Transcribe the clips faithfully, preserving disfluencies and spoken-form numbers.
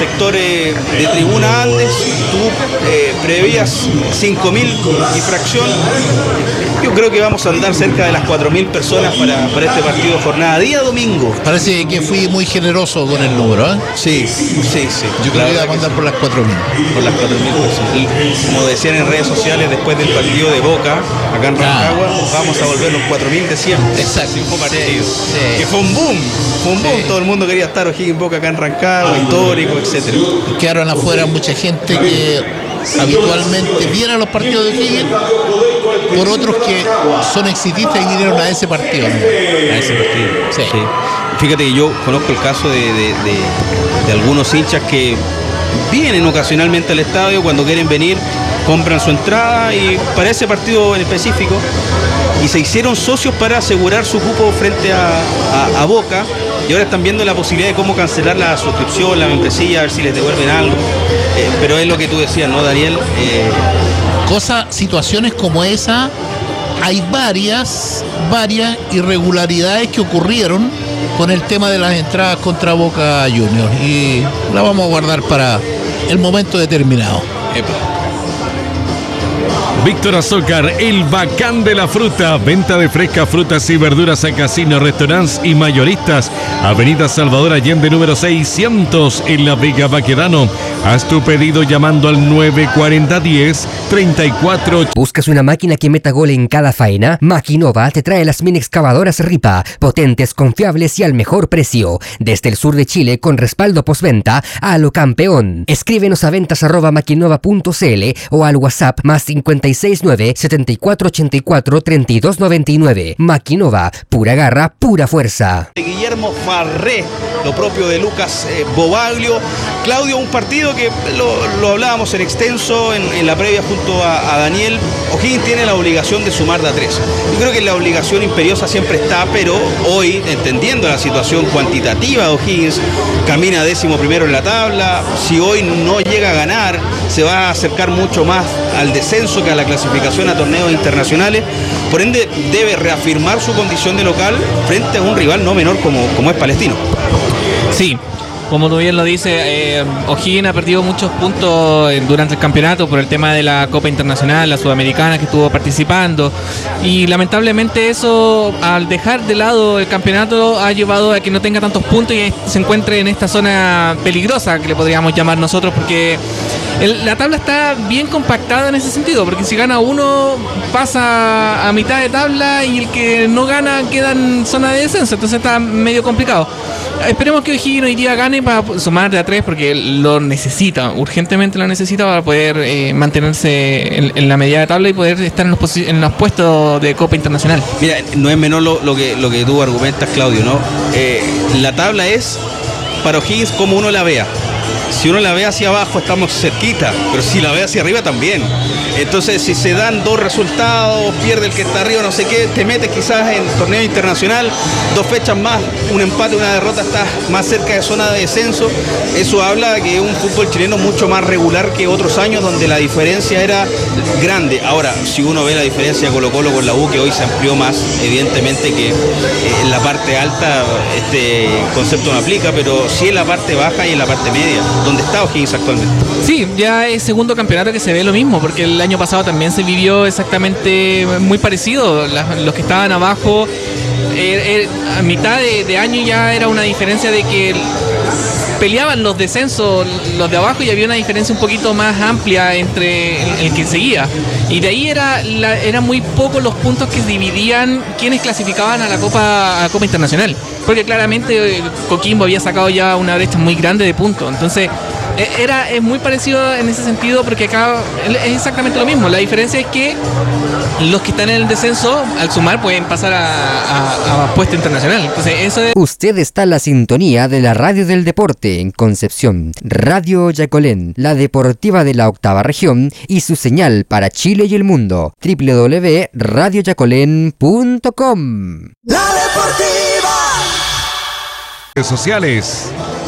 sector eh, de Tribuna Andes, tú eh, prevías cinco mil y fracción. Yo creo que vamos a andar cerca de las cuatro mil personas para, para este partido de jornada, día domingo. Parece que fui muy generoso con el número, ¿eh? Sí, sí, sí. Yo creo que iba a mandar por las cuatro mil. Por las cuatro mil personas. Y como decían en redes sociales, después del partido de Boca, acá en Rancagua, ah. vamos a volver los cuatro mil de siempre. Exacto. Sí, partido. Sí, sí. Que fue un boom, fue un boom. Sí. Todo el mundo quería estar O'Higgins Boca acá en Rancagua, histórico, etcétera. Quedaron afuera mucha gente que habitualmente viene a los partidos de O'Higgins, por otros que son exitistas y vinieron a ese partido, ¿no? A ese partido, sí. sí. Fíjate que yo conozco el caso de, de, de, de algunos hinchas que vienen ocasionalmente al estadio, cuando quieren venir compran su entrada y para ese partido en específico, y se hicieron socios para asegurar su cupo frente a, a, a Boca, y ahora están viendo la posibilidad de cómo cancelar la suscripción, la membresía, a ver si les devuelven algo. Eh, pero es lo que tú decías, ¿no, Daniel? Eh... Cosa, situaciones como esa, hay varias, varias irregularidades que ocurrieron con el tema de las entradas contra Boca Juniors, y la vamos a guardar para el momento determinado. Epa. Víctor Azócar, el bacán de la fruta. Venta de frescas frutas y verduras a casinos, restaurantes y mayoristas. Avenida Salvador Allende, número seiscientos, en La Vega Baquedano. Haz tu pedido llamando al nueve cuarenta diez treinta y cuatro. ¿Buscas una máquina que meta gol en cada faena? Maquinova te trae las mini excavadoras Ripa, potentes, confiables y al mejor precio. Desde el sur de Chile, con respaldo postventa a lo campeón. Escríbenos a ventas arroba maquinova punto cl o al WhatsApp más cincuenta y seis nueve setenta y cuatro ochenta y cuatro treinta y dos noventa y nueve. Maquinova, pura garra, pura fuerza. Guillermo Farré, lo propio de Lucas eh, Bobaglio. Claudio, un partido que lo, lo hablábamos en extenso en, en la previa junto a, a Daniel. O'Higgins tiene la obligación de sumar de a tres. Yo creo que la obligación imperiosa siempre está, pero hoy, entendiendo la situación cuantitativa de O'Higgins, camina décimo primero en la tabla. Si hoy no llega a ganar, se va a acercar mucho más al descenso que a la clasificación a torneos internacionales. Por ende, debe reafirmar su condición de local frente a un rival no menor como, como es Palestino. Sí, como tú bien lo dices, eh, O'Higgins ha perdido muchos puntos durante el campeonato por el tema de la Copa Internacional, la Sudamericana que estuvo participando, y lamentablemente eso, al dejar de lado el campeonato, ha llevado a que no tenga tantos puntos y se encuentre en esta zona peligrosa que le podríamos llamar nosotros, porque el, la tabla está bien compactada en ese sentido, porque si gana uno pasa a mitad de tabla y el que no gana queda en zona de descenso, entonces está medio complicado. Esperemos que O'Higgins hoy día gane para sumar de a tres, porque lo necesita, urgentemente lo necesita para poder eh, mantenerse en, en la media de tabla y poder estar en los, en los puestos de Copa Internacional. Mira, no es menor lo, lo, que, lo que tú argumentas, Claudio, ¿no? Eh, la tabla es para O'Higgins como uno la vea. Si uno la ve hacia abajo estamos cerquita, pero si la ve hacia arriba también. Entonces, si se dan dos resultados, pierde el que está arriba, no sé qué, te metes quizás en torneo internacional, dos fechas más, un empate, una derrota, estás más cerca de zona de descenso. Eso habla de que es un fútbol chileno mucho más regular que otros años donde la diferencia era grande. Ahora, si uno ve la diferencia de Colo-Colo con la U, que hoy se amplió más, evidentemente que en la parte alta este concepto no aplica, pero sí en la parte baja y en la parte media, donde está O'Higgins actualmente. Sí, ya es segundo campeonato que se ve lo mismo, porque el año pasado también se vivió exactamente muy parecido. La, los que estaban abajo, eh, eh, a mitad de, de año ya era una diferencia de que peleaban los descensos, los de abajo, y había una diferencia un poquito más amplia entre el, el que seguía. Y de ahí era la, eran muy pocos los puntos que dividían quienes clasificaban a la Copa, a la Copa Internacional. Porque claramente Coquimbo había sacado ya una brecha muy grande de puntos. Entonces, era, es muy parecido en ese sentido, porque acá es exactamente lo mismo. La diferencia es que los que están en el descenso, al sumar, pueden pasar a, a, a puesto internacional. Entonces, eso es... Usted está en la sintonía de la Radio del Deporte en Concepción, Radio Yacolén, la deportiva de la octava región y su señal para Chile y el mundo, doble u doble u doble u punto radio yacolén punto com. La deportiva. Redes sociales.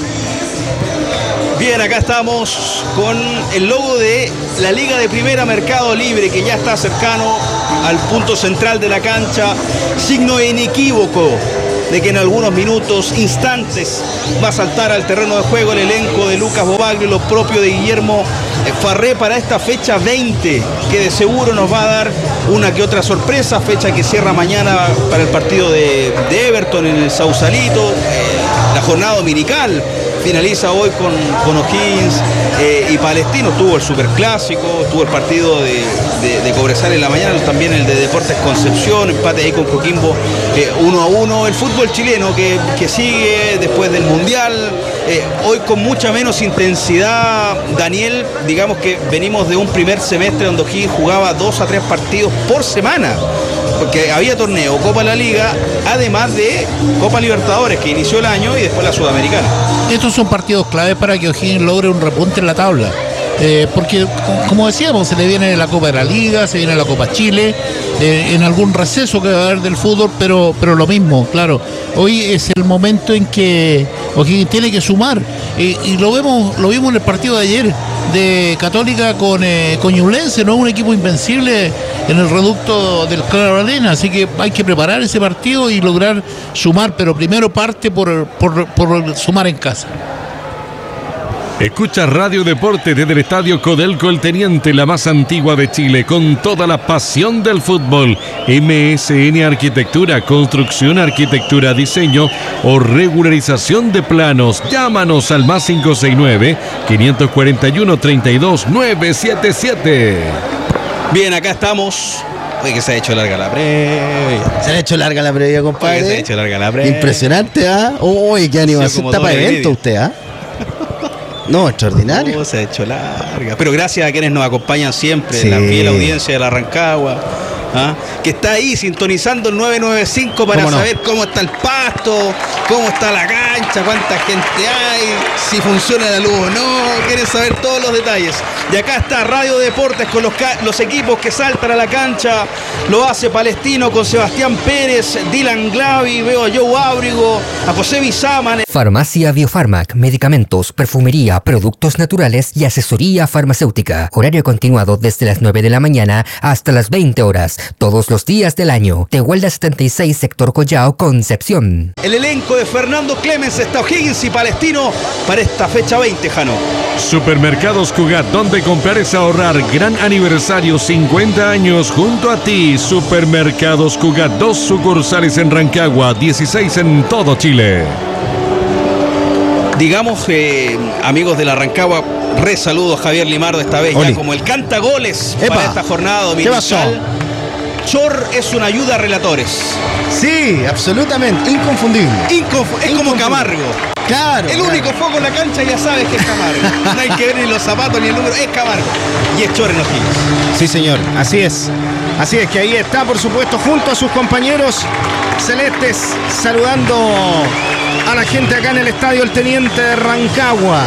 Bien, acá estamos con el logo de la Liga de Primera Mercado Libre, que ya está cercano al punto central de la cancha. Signo inequívoco de que en algunos minutos, instantes, va a saltar al terreno de juego el elenco de Lucas Bobaglio, lo propio de Guillermo Farré para esta fecha veinte, que de seguro nos va a dar una que otra sorpresa, fecha que cierra mañana para el partido de, de Everton en el Sausalito, eh, la jornada dominical. Finaliza hoy con, con O'Higgins eh, y Palestino. Tuvo el Superclásico, tuvo el partido de, de, de Cobresal en la mañana, también el de Deportes Concepción, empate ahí con Coquimbo eh, uno a uno. El fútbol chileno que, que sigue después del Mundial, eh, hoy con mucha menos intensidad, Daniel. Digamos que venimos de un primer semestre donde O'Higgins jugaba dos a tres partidos por semana, porque había torneo, Copa de la Liga, además de Copa Libertadores, que inició el año, y después la Sudamericana. Estos son partidos clave para que O'Higgins logre un repunte en la tabla. Eh, porque, como decíamos, se le viene la Copa de la Liga, se viene la Copa Chile, eh, en algún receso que va a haber del fútbol, pero, pero lo mismo, claro. Hoy es el momento en que O'Higgins tiene que sumar. Eh, y lo vemos, lo vimos en el partido de ayer de Católica con, eh, con Ñublense, ¿no? Un equipo invencible en el reducto del Claro Arena, así que hay que preparar ese partido y lograr sumar, pero primero parte por, por, por sumar en casa. Escucha Radio Deporte desde el Estadio Codelco El Teniente, la más antigua de Chile, con toda la pasión del fútbol. M S N Arquitectura, construcción, arquitectura, diseño o regularización de planos. Llámanos al más cinco seis nueve, cinco cuatro uno, tres dos nueve siete siete. Bien, acá estamos. Oye, que se ha hecho larga la previa. Se ha hecho larga la previa, compadre. Oye, se ha hecho larga la previa. Impresionante, ¿ah? ¿eh? Uy, qué animación. Está para evento usted, ¿ah? ¿eh? No, extraordinario. Oh, se ha hecho larga. Pero gracias a quienes nos acompañan siempre, sí. La fiel audiencia de la Rancagua, ¿ah? Que está ahí sintonizando el nueve nueve cinco para ¿Cómo no? saber cómo está el pasto, cómo está la cancha, cuánta gente hay, si funciona la luz o no. Quieren saber todos los detalles. Y acá está Radio Deportes con los, los equipos que saltan a la cancha. Lo hace Palestino con Sebastián Pérez, Dylan Glavi, veo a Joe Ábrigo, a José Bizaman. Farmacia Biofarmac, medicamentos, perfumería, productos naturales y asesoría farmacéutica. Horario continuado desde las nueve de la mañana hasta las veinte horas, todos los días del año. Tehuelda setenta y seis, sector Collao, Concepción. El elenco de Fernando Clemens, está O'Higgins y Palestino para esta fecha veinte, Jano. Supermercados Cugat, donde comprar es ahorrar. Gran aniversario, cincuenta años junto a ti. Supermercados Cugat, dos sucursales en Rancagua, dieciséis en todo Chile. Digamos, eh, amigos de la Rancagua, re saludo a Javier Limardo esta vez, Oli. Ya como el canta goles Epa. Para esta jornada dominical. Chor es una ayuda a relatores. Sí, absolutamente, inconfundible. Inconf es como Camargo. Claro. El claro. único foco en la cancha ya sabes que es Camargo. No hay que ver ni los zapatos ni el número, es Camargo. Y es Chor en O'Higgins. Sí, señor, así es. Así es que ahí está, por supuesto, junto a sus compañeros celestes, saludando a la gente acá en el Estadio El Teniente de Rancagua.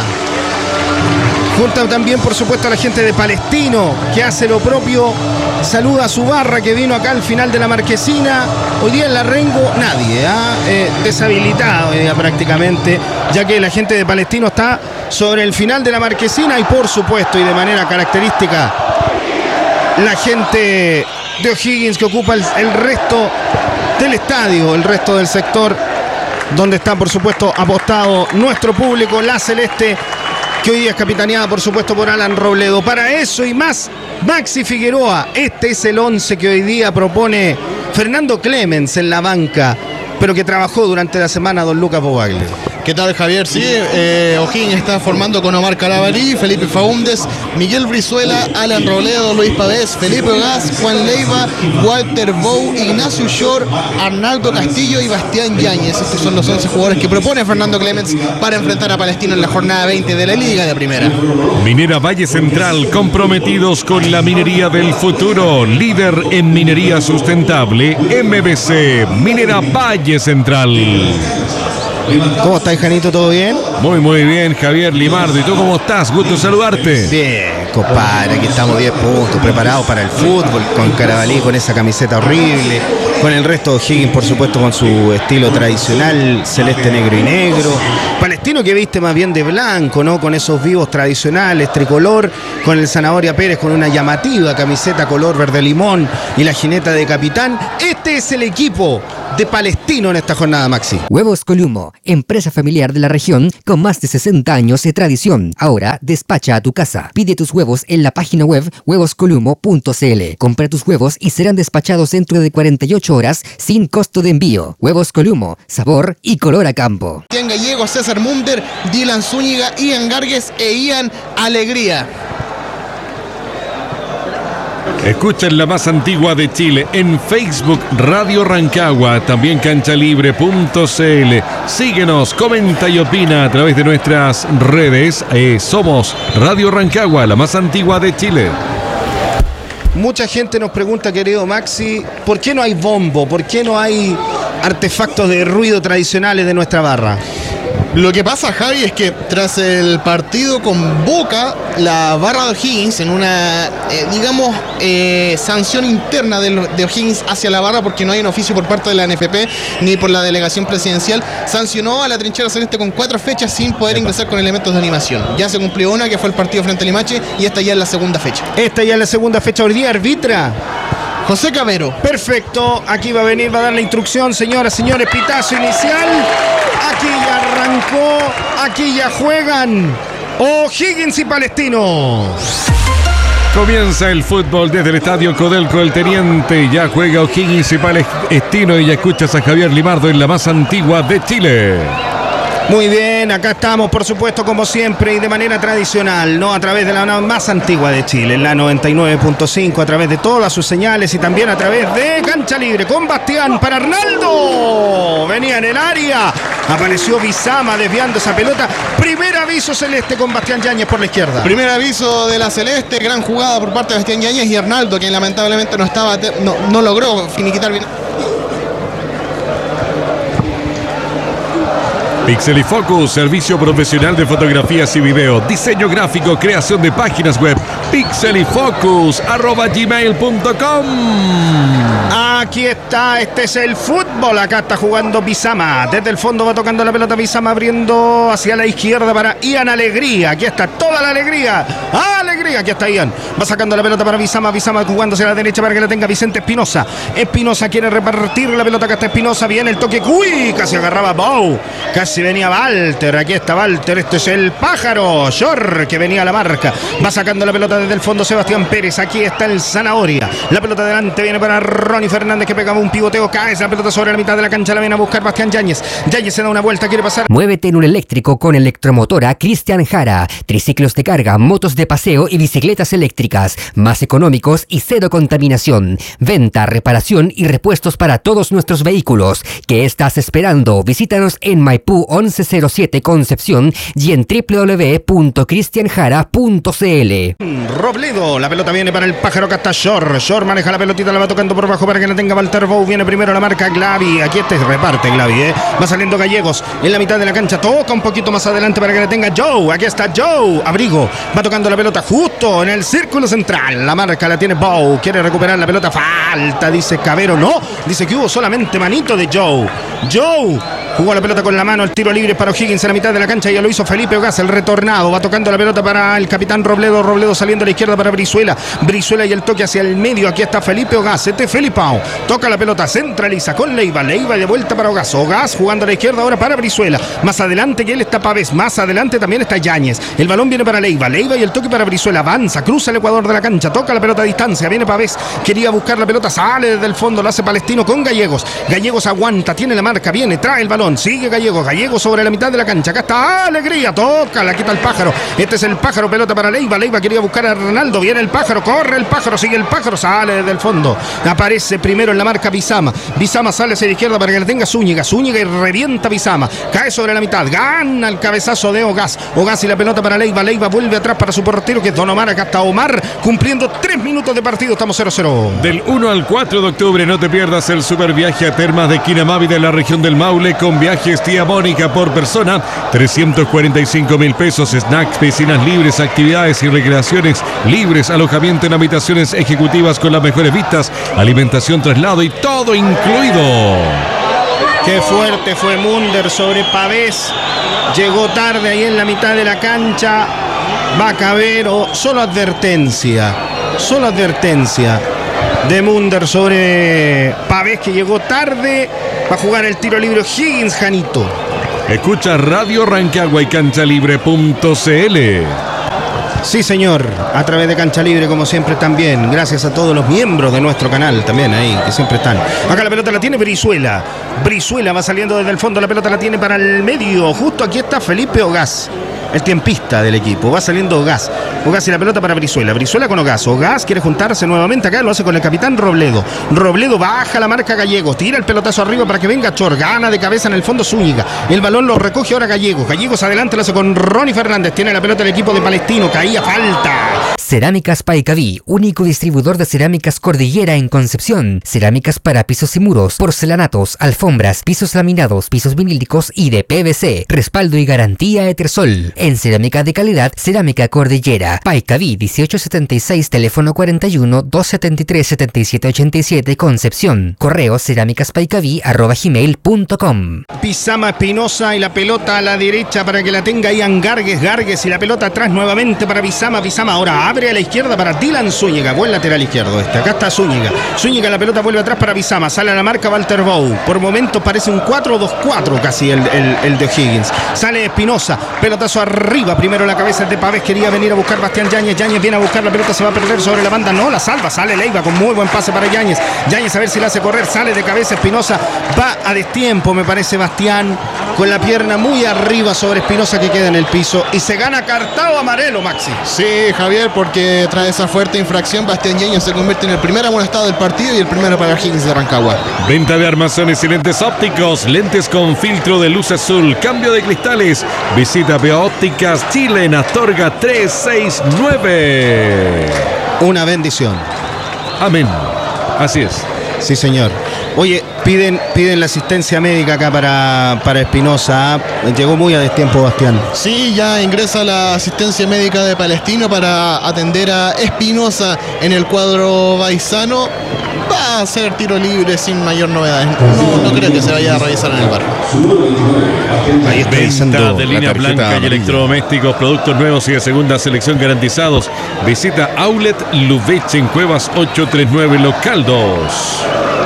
Junto también, por supuesto, a la gente de Palestino, que hace lo propio. Saluda a su barra que vino acá al final de la Marquesina. Hoy día en la Rengo nadie, ¿eh? Eh, deshabilitado hoy día prácticamente, ya que la gente de Palestino está sobre el final de la Marquesina y, por supuesto, y de manera característica, la gente de O'Higgins que ocupa el, el resto del estadio, el resto del sector donde está, por supuesto, apostado nuestro público, la celeste, que hoy día es capitaneada, por supuesto, por Alan Robledo. Para eso y más, Maxi Figueroa. Este es el once que hoy día propone Fernando Clemens en la banca, pero que trabajó durante la semana don Lucas Bobaglio. ¿Qué tal, Javier? Sí, eh, O'Higgins está formando con Omar Calabarí, Felipe Faúndez, Miguel Brizuela, Alan Robledo, Luis Pavés, Felipe Ogaz, Juan Leiva, Walter Bou, Ignacio Shore, Arnaldo Castillo y Bastián Yáñez. Estos son los once jugadores que propone Fernando Clemens para enfrentar a Palestino en la jornada veinte de la Liga de Primera. Minera Valle Central, comprometidos con la minería del futuro, líder en minería sustentable, M B C, Minera Valle Central. ¿Cómo estáis, Janito? ¿Todo bien? Muy, muy bien, Javier Limardo. ¿Y tú cómo estás? Gusto saludarte. Bien, compadre, aquí estamos diez puntos, preparados para el fútbol, con Carabalí, con esa camiseta horrible, con el resto de O'Higgins, por supuesto, con su estilo tradicional, celeste, negro y negro. Palestino que viste más bien de blanco, ¿no? Con esos vivos tradicionales, tricolor, con el Zanahoria Pérez con una llamativa camiseta color verde limón y la jineta de capitán. Este es el equipo de Palestino en esta jornada, Maxi. Huevos Columo, empresa familiar de la región con más de sesenta años de tradición. Ahora despacha a tu casa. Pide tus huevos en la página web huevos columo punto c l. Compra tus huevos y serán despachados dentro de cuarenta y ocho horas sin costo de envío. Huevos Columo, sabor y color a campo. Tian Gallego, César Munder, Dylan Zúñiga, Ian Gargues e Ian Alegría. Escuchen la más antigua de Chile en Facebook Radio Rancagua, también cancha libre punto c l. Síguenos, comenta y opina a través de nuestras redes. Eh, somos Radio Rancagua, la más antigua de Chile. Mucha gente nos pregunta, querido Maxi, ¿por qué no hay bombo? ¿Por qué no hay artefactos de ruido tradicionales de nuestra barra? Lo que pasa, Javi, es que tras el partido con Boca, la barra de O'Higgins, en una, eh, digamos, eh, sanción interna de, de O'Higgins hacia la barra, porque no hay un oficio por parte de la N F P ni por la delegación presidencial, sancionó a la trinchera celeste con cuatro fechas sin poder ingresar con elementos de animación. Ya se cumplió una, que fue el partido frente a Limache, y esta ya es la segunda fecha. Esta ya es la segunda fecha. Hoy día arbitra José Cabero. Perfecto, aquí va a venir, va a dar la instrucción, señoras, señores, pitazo inicial. Aquí ya arrancó, aquí ya juegan O'Higgins y Palestino. Comienza el fútbol desde el estadio Codelco El Teniente. Ya juega O'Higgins y Palestino y ya escuchas a Javier Limardo en la más antigua de Chile. Muy bien, acá estamos, por supuesto, como siempre y de manera tradicional, ¿no? A través de la más antigua de Chile, en la noventa y nueve punto cinco, a través de todas sus señales y también a través de Cancha Libre con Bastián para Arnaldo. Venía en el área, apareció Bizama desviando esa pelota. Primer aviso celeste con Bastián Yáñez por la izquierda. Primer aviso de la celeste, gran jugada por parte de Bastián Yáñez y Arnaldo, que lamentablemente no estaba, no, no logró finiquitar bien. Pixel y Focus, servicio profesional de fotografías y video, diseño gráfico, creación de páginas web. Pixel y Focus, arroba gmail punto com. Aquí está, este es el fútbol. Acá está jugando Bizama. Desde el fondo va tocando la pelota Bizama, abriendo hacia la izquierda para Ian Alegría. Aquí está toda la alegría. Alegría, aquí está Ian. Va sacando la pelota para Bizama. Bizama jugando hacia la derecha para que la tenga Vicente Espinosa. Espinosa quiere repartir la pelota. Acá está Espinosa. Viene el toque. Uy, casi agarraba Bou. Casi venía Walter. Aquí está Walter. Este es el pájaro. Shor, que venía a la marca. Va sacando la pelota desde el fondo Sebastián Pérez. Aquí está el Zanahoria. La pelota adelante viene para Ronnie Fernández, que pegaba un pivoteo. Cae esa pelota sobre la mitad de la cancha. La viene a buscar Bastián Yáñez. Yáñez se da una vuelta. Quiere pasar. Muévete en un eléctrico con Electromotora Cristian Jara. Triciclos de carga, motos de paseo y bicicletas eléctricas. Más económicos y cero contaminación. Venta, reparación y repuestos para todos nuestros vehículos. ¿Qué estás esperando? Visítanos en Maipú once cero siete Concepción y en doble u doble u doble u punto cristian jara punto c l. Robledo, la pelota viene para el pájaro. Acá está Shor. Shor maneja la pelotita, la va tocando por abajo para que la tenga Walter Bou. Viene primero la marca Glavi. Aquí este reparte Glavi, ¿eh? Va saliendo Gallegos en la mitad de la cancha. Toca un poquito más adelante para que la tenga Joe. Aquí está Joe. Abrigo. Va tocando la pelota justo en el círculo central. La marca la tiene Bou. Quiere recuperar la pelota. Falta, dice Cabero. No, dice que hubo solamente manito de Joe. Joe jugó la pelota con la mano. El tiro libre para O'Higgins en la mitad de la cancha. Ya lo hizo Felipe Ogaz, el retornado. Va tocando la pelota para el capitán Robledo. Robledo saliendo a la izquierda para Brizuela. Brizuela y el toque hacia el medio. Aquí está Felipe Ogaz. Este es Felipao. Toca la pelota, centraliza con Leiva. Leiva de vuelta para Ogaz. Ogaz jugando a la izquierda ahora para Brizuela. Más adelante que él está Pavés. Más adelante también está Yáñez. El balón viene para Leiva. Leiva y el toque para Brizuela. Avanza, cruza el ecuador de la cancha. Toca la pelota a distancia. Viene Pavés. Quería buscar la pelota. Sale desde el fondo. Lo hace Palestino con Gallegos. Gallegos aguanta. Tiene la marca. Viene. Trae el balón. Sigue Gallegos. Gallegos sobre la mitad de la cancha. Acá está Alegría. Toca. La quita el pájaro. Este es el pájaro. Pelota para Leiva. Leiva quería buscar a Ronaldo. Viene el pájaro. Corre el pájaro. Sigue el pájaro. Sale desde el fondo. Aparece primero en la marca Bizama. Bizama sale hacia la izquierda para que le tenga Zúñiga. Zúñiga y revienta Bizama. Cae sobre la mitad. Gana el cabezazo de Ogaz. Ogaz y la pelota para Leiva. Leiva vuelve atrás para su portero, que es Don Omar. Acá está Omar cumpliendo tres minutos de partido. Estamos cero cero. Del uno al cuatro de octubre no te pierdas el super viaje a Termas de Quinamavi de la región del Maule con con viajes tía Mónica por persona, trescientos cuarenta y cinco mil pesos, snacks, piscinas libres, actividades y recreaciones libres, alojamiento en habitaciones ejecutivas con las mejores vistas, alimentación, traslado y todo incluido. Qué fuerte fue Munder sobre Pavés. Llegó tarde ahí en la mitad de la cancha. Va a caber, o solo advertencia. Solo advertencia de Munder sobre Pavés, que llegó tarde. Va a jugar el tiro libre Higgins, Janito. Escucha Radio Rancagua y canchalibre punto c l. Sí, señor, a través de Cancha Libre, como siempre también. Gracias a todos los miembros de nuestro canal también ahí, que siempre están. Acá la pelota la tiene Brizuela. Brizuela va saliendo desde el fondo, la pelota la tiene para el medio. Justo aquí está Felipe Ogaz, el tiempista del equipo. Va saliendo Ogaz. Ogaz y la pelota para Brizuela. Brizuela con Ogaz. Ogaz quiere juntarse nuevamente acá, lo hace con el capitán Robledo. Robledo baja la marca Gallegos, tira el pelotazo arriba para que venga Chor. Gana de cabeza en el fondo Zúñiga. El balón lo recoge ahora Gallegos. Gallegos adelante, lo hace con Ronnie Fernández. Tiene la pelota el equipo de Palestino. Caía falta. Cerámicas Paicaví, único distribuidor de cerámicas Cordillera en Concepción. Cerámicas para pisos y muros, porcelanatos, alfombras, pisos laminados, pisos vinílicos y de P V C. Respaldo y garantía Etersol. En cerámica de calidad, Cerámica Cordillera. Paicaví dieciocho setenta y seis, teléfono cuarenta y uno, doscientos setenta y tres, setenta y siete ochenta y siete, Concepción. Correo cerámicaspaicaví arroba gmail punto com. Pizama Espinosa y la pelota a la derecha para que la tenga Ian Gargues. Gargues y la pelota atrás nuevamente para Pizama. Pizama ahora abre a la izquierda para Dylan Zúñiga. Buen lateral izquierdo este. Acá está Zúñiga. Zúñiga, la pelota vuelve atrás para Pizama. Sale a la marca Walter Bow. Por momentos parece un cuatro dos cuatro casi el, el, el de Higgins. Sale Espinosa. Pelotazo arriba. Primero la cabeza de Pavés. Quería venir a buscar Bastián Yáñez. Yáñez viene a buscar la pelota. Se va a perder sobre la banda. No, la salva. Sale Leiva con muy buen pase para Yáñez. Yáñez a ver si la hace correr. Sale de cabeza Espinosa. Va a destiempo, me parece, Bastián. Con la pierna muy arriba sobre Espinosa, que queda en el piso. Y se gana cartao amarelo, Maxi. Sí, Javier, porque tras esa fuerte infracción, Bastián Yáñez se convierte en el primer amonestado del partido y el primero para Higgins de Rancagua. Venta de armazones y lentes ópticos, lentes con filtro de luz azul, cambio de cristales. Visita Beópticas Chile en Astorga trescientos sesenta y nueve. Una bendición. Amén. Así es. Sí, señor. Oye, piden, piden la asistencia médica acá para, para Espinosa. Llegó muy a destiempo, Bastián. Sí, ya ingresa la asistencia médica de Palestino para atender a Espinosa en el cuadro baizano. Va a hacer tiro libre sin mayor novedad. No, no creo que se vaya a revisar en el bar. Ahí está Venta de línea blanca y electrodomésticos, productos nuevos y de segunda selección garantizados. Visita Outlet Lubech en Cuevas ochocientos treinta y nueve, local dos.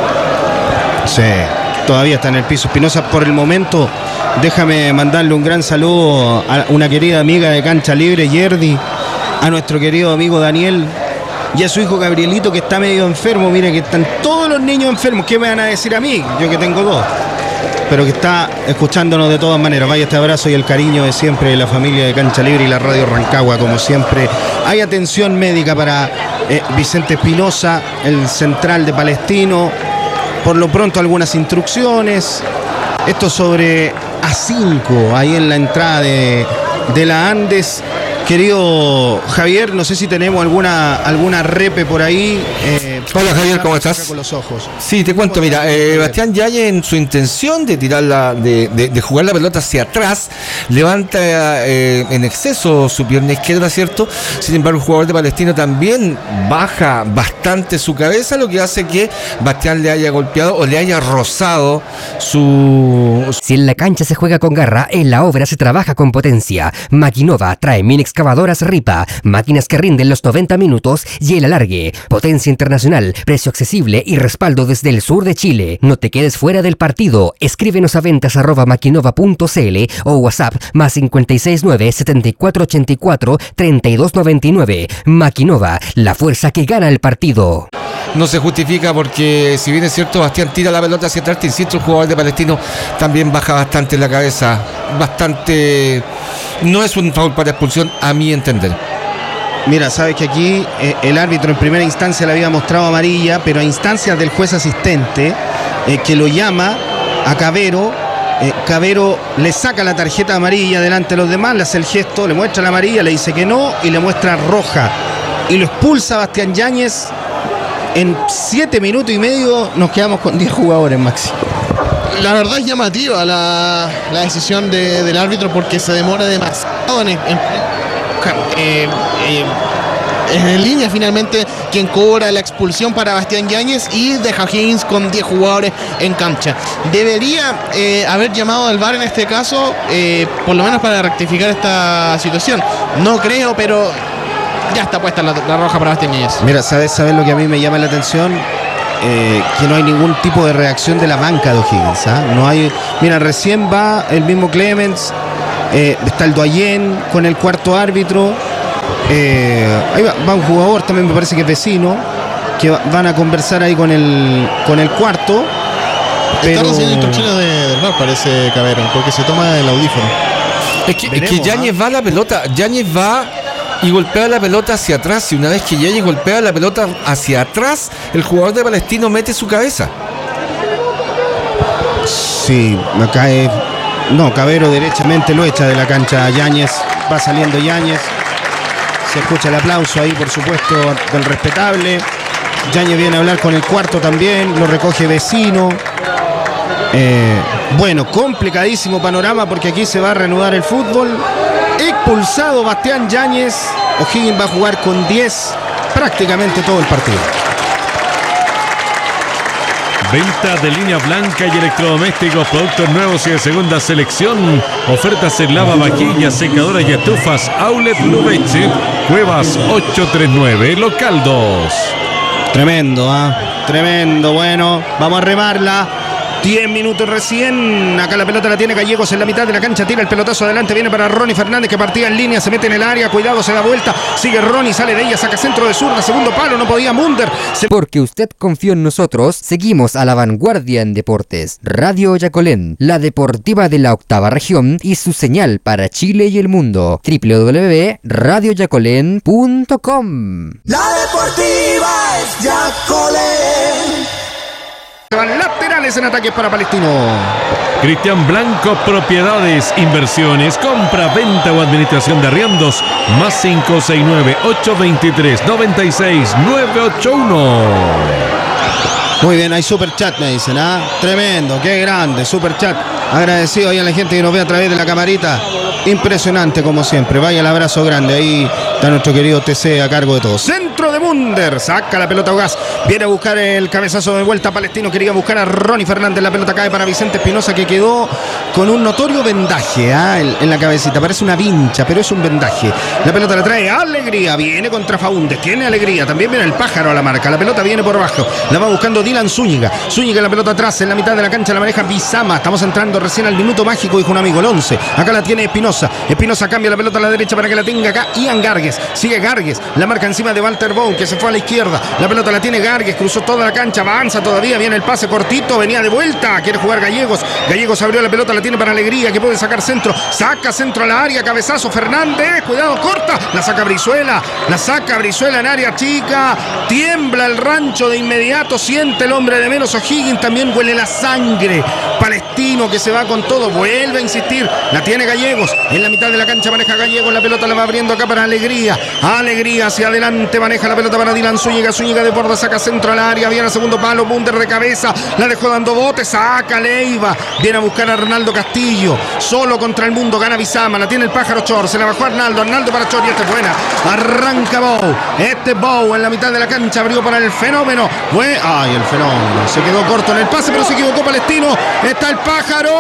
Sí, todavía está en el piso Espinosa. Por el momento, déjame mandarle un gran saludo a una querida amiga de Cancha Libre, Yerdi, a nuestro querido amigo Daniel y a su hijo Gabrielito, que está medio enfermo. Mire que están todos los niños enfermos. ¿Qué me van a decir a mí? Yo que tengo dos. Pero que está escuchándonos de todas maneras. Vaya este abrazo y el cariño de siempre de la familia de Cancha Libre y la Radio Rancagua, como siempre. Hay atención médica para eh, Vicente Espinosa, el central de Palestino. Por lo pronto algunas instrucciones. Esto sobre A cinco, ahí en la entrada de, de la Andes. Querido Javier, no sé si tenemos alguna alguna repe por ahí. Eh, Hola Javier, ¿cómo estás? Con los ojos. Sí, te cuento, mira, eh, Bastián Yáñez, en su intención de tirarla, de, de, de jugar la pelota hacia atrás, levanta eh, en exceso su pierna izquierda, ¿cierto? Sin embargo, el jugador de Palestino también baja bastante su cabeza, lo que hace que Bastián le haya golpeado o le haya rozado su... Si en la cancha se juega con garra, en la obra se trabaja con potencia. Maquinova trae mini excavadoras Ripa, máquinas que rinden los noventa minutos y el alargue. Potencia internacional, precio accesible y respaldo desde el sur de Chile. No te quedes fuera del partido. Escríbenos a ventas arroba maquinova punto cl o WhatsApp más cinco seis nueve, siete cuatro ocho cuatro, tres dos nueve nueve. Maquinova, la fuerza que gana el partido. No se justifica porque, si bien es cierto, Bastián tira la pelota hacia atrás, te insisto, el jugador de Palestino también baja bastante la cabeza. Bastante... No es un foul para expulsión, a mi entender. Mira, sabes que aquí eh, el árbitro en primera instancia le había mostrado amarilla, pero a instancias del juez asistente, eh, que lo llama a Cavero, eh, Cavero le saca la tarjeta amarilla delante de los demás, le hace el gesto, le muestra la amarilla, le dice que no y le muestra roja. Y lo expulsa a Bastián Yáñez. En siete minutos y medio nos quedamos con diez jugadores, Maxi. La verdad es llamativa la, la decisión de, del árbitro porque se demora demasiado en, en, eh, eh, en línea finalmente quien cobra la expulsión para Bastián Yáñez y deja Higgins con diez jugadores en cancha. Debería eh, haber llamado al V A R en este caso, eh, por lo menos para rectificar esta situación. No creo, pero ya está puesta la, la roja para Bastián Yáñez. Mira, ¿sabes, ¿sabes lo que a mí me llama la atención? Eh, que no hay ningún tipo de reacción de la banca de O'Higgins, ¿eh? No hay. Mira, recién va el mismo Clemens, eh, está el Doyen con el cuarto árbitro. Eh, ahí va, va un jugador también, me parece que es vecino, que va, van a conversar ahí con el con el cuarto. Pero... Está recibiendo instrucciones de, del V A R, parece Cabero, porque se toma el audífono. Es que, es que Yáñez va a la pelota, Yáñez va y golpea la pelota hacia atrás, y una vez que Yáñez golpea la pelota hacia atrás, el jugador de Palestino mete su cabeza. Sí, acá es... No, Cabero derechamente lo echa de la cancha a Yáñez, va saliendo Yáñez, se escucha el aplauso ahí, por supuesto, del respetable. Yáñez viene a hablar con el cuarto también, lo recoge vecino. Eh, bueno, complicadísimo panorama porque aquí se va a reanudar el fútbol. Expulsado Bastián Yáñez. O'Higgins va a jugar con diez prácticamente todo el partido. Venta de línea blanca y electrodomésticos, productos nuevos y de segunda selección. Ofertas en lava, vajillas, secadoras y estufas. Outlet Lubeche, Cuevas ochocientos treinta y nueve, local dos. Tremendo, ¿ah? ¿eh? Tremendo, bueno. Vamos a remarla. diez minutos recién. Acá la pelota la tiene Gallegos en la mitad de la cancha. Tira el pelotazo adelante. Viene para Ronnie Fernández, que partía en línea. Se mete en el área. Cuidado, se da vuelta. Sigue Ronnie, sale de ella. Saca centro de zurda. Segundo palo. No podía Munder. Se... Porque usted confió en nosotros, seguimos a la vanguardia en deportes. Radio Yacolén, la deportiva de la octava región y su señal para Chile y el mundo. doble u doble u doble u punto radio yacolén punto com. La deportiva es Yacolén. Van laterales en ataques para Palestino. Cristian Blanco, propiedades, inversiones, compra, venta o administración de arriendos. Más cinco seis nueve, ocho dos tres, nueve seis nueve ocho uno. Muy bien, hay super chat, me dicen, ¿ah? Tremendo, qué grande, super chat. Agradecido ahí a la gente que nos ve a través de la camarita. Impresionante como siempre. Vaya el abrazo grande. Ahí está nuestro querido T C a cargo de todo. Centro de Munder. Saca la pelota Gas. Viene a buscar el cabezazo de vuelta Palestino. Quería buscar a Ronnie Fernández. La pelota cae para Vicente Espinosa, que quedó con un notorio vendaje, ¿eh? en la cabecita. Parece una vincha, pero es un vendaje. La pelota la trae Alegría. Viene contra Faúndez. Tiene Alegría. También viene el Pájaro a la marca. La pelota viene por abajo. La va buscando Dylan Zúñiga. Zúñiga la pelota atrás. En la mitad de la cancha la maneja Bizama. Estamos entrando recién al minuto mágico, dijo un amigo, el once. Acá la tiene Espinosa. Espinosa cambia la pelota a la derecha para que la tenga acá Ian Gargues. Sigue Gargues. La marca encima de Walter Bow, que se fue a la izquierda. La pelota la tiene Gargues. Cruzó toda la cancha. Avanza todavía. Viene el pase cortito. Venía de vuelta. Quiere jugar Gallegos. Gallegos abrió la pelota. La tiene para Alegría, que puede sacar centro. Saca centro a la área. Cabezazo Fernández. Cuidado, corta. La saca Brizuela. La saca Brizuela en área chica. Tiembla el rancho de inmediato. Siente el hombre de menos O'Higgins. También huele la sangre. Palestino, que se va con todo. Vuelve a insistir. La tiene Gallegos. En la mitad de la cancha maneja Gallegos. La pelota la va abriendo acá para Alegría. Alegría hacia adelante. Maneja la pelota para Dylan Zúñiga. Zúñiga de borda. Saca centro al área. Viene a segundo palo. Munder de cabeza. La dejó dando bote. Saca Leiva. Viene a buscar a Arnaldo Castillo. Solo contra el mundo. Gana Bizama. La tiene el Pájaro Chor. Se la bajó Arnaldo. Arnaldo para Chor. Y esta es buena. Arranca Bow. Este Bow en la mitad de la cancha. Abrió para el Fenómeno. Fue. Ay, el Fenómeno. Se quedó corto en el pase, pero se equivocó Palestino. Está el Pájaro.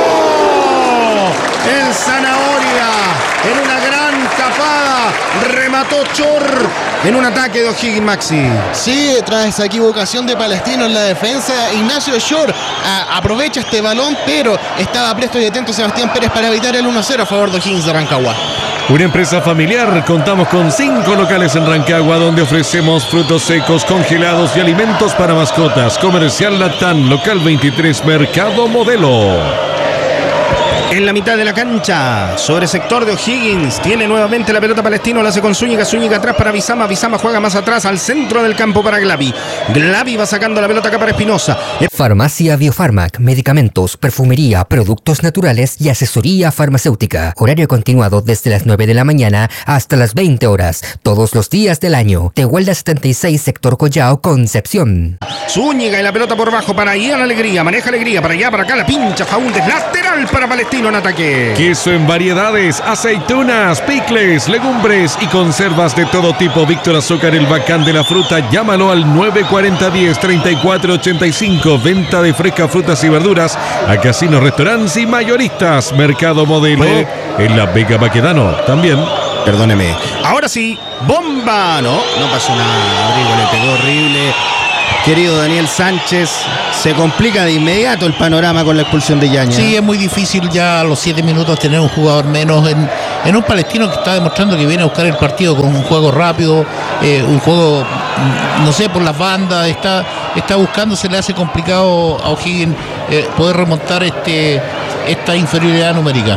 El Zanahoria. En una gran tapada. Remató Chor en un ataque de O'Higgins, Maxi. Sí, tras esa equivocación de Palestino en la defensa, Ignacio Chor a, aprovecha este balón, pero estaba presto y atento Sebastián Pérez para evitar el uno cero a favor de O'Higgins de Rancagua. Una empresa familiar, contamos con cinco locales en Rancagua donde ofrecemos frutos secos, congelados y alimentos para mascotas. Comercial Latán, local veintitrés, Mercado Modelo. En la mitad de la cancha, sobre sector de O'Higgins, tiene nuevamente la pelota Palestino, la hace con Zúñiga, Zúñiga atrás para Bizama, Bizama juega más atrás al centro del campo para Glavi. Glavi va sacando la pelota acá para Espinosa. Farmacia Biofarmac, medicamentos, perfumería, productos naturales y asesoría farmacéutica. Horario continuado desde las nueve de la mañana hasta las veinte horas, todos los días del año. Tehuelda setenta y seis, sector Collao, Concepción. Zúñiga y la pelota por bajo para Ian Alegría, maneja Alegría, para allá, para acá, la pincha Faúndez, lateral para Palestino en ataque. Queso en variedades, aceitunas, picles, legumbres y conservas de todo tipo. Víctor Azúcar, el bacán de la fruta. Llámalo al nueve cuarenta diez treinta y cuatro ochenta y cinco. Venta de frescas frutas y verduras a casinos, restaurantes y mayoristas. Mercado Modelo en La Vega Baquedano. También. Perdóneme. Ahora sí, bomba. No, no pasó nada. Rodrigo le pegó horrible. Querido Daniel Sánchez, se complica de inmediato el panorama con la expulsión de Yaña. Sí, es muy difícil ya a los siete minutos tener un jugador menos en, en un Palestino que está demostrando que viene a buscar el partido con un juego rápido, eh, un juego, no sé, por las bandas, está, está buscando, se le hace complicado a O'Higgins eh, poder remontar este, esta inferioridad numérica.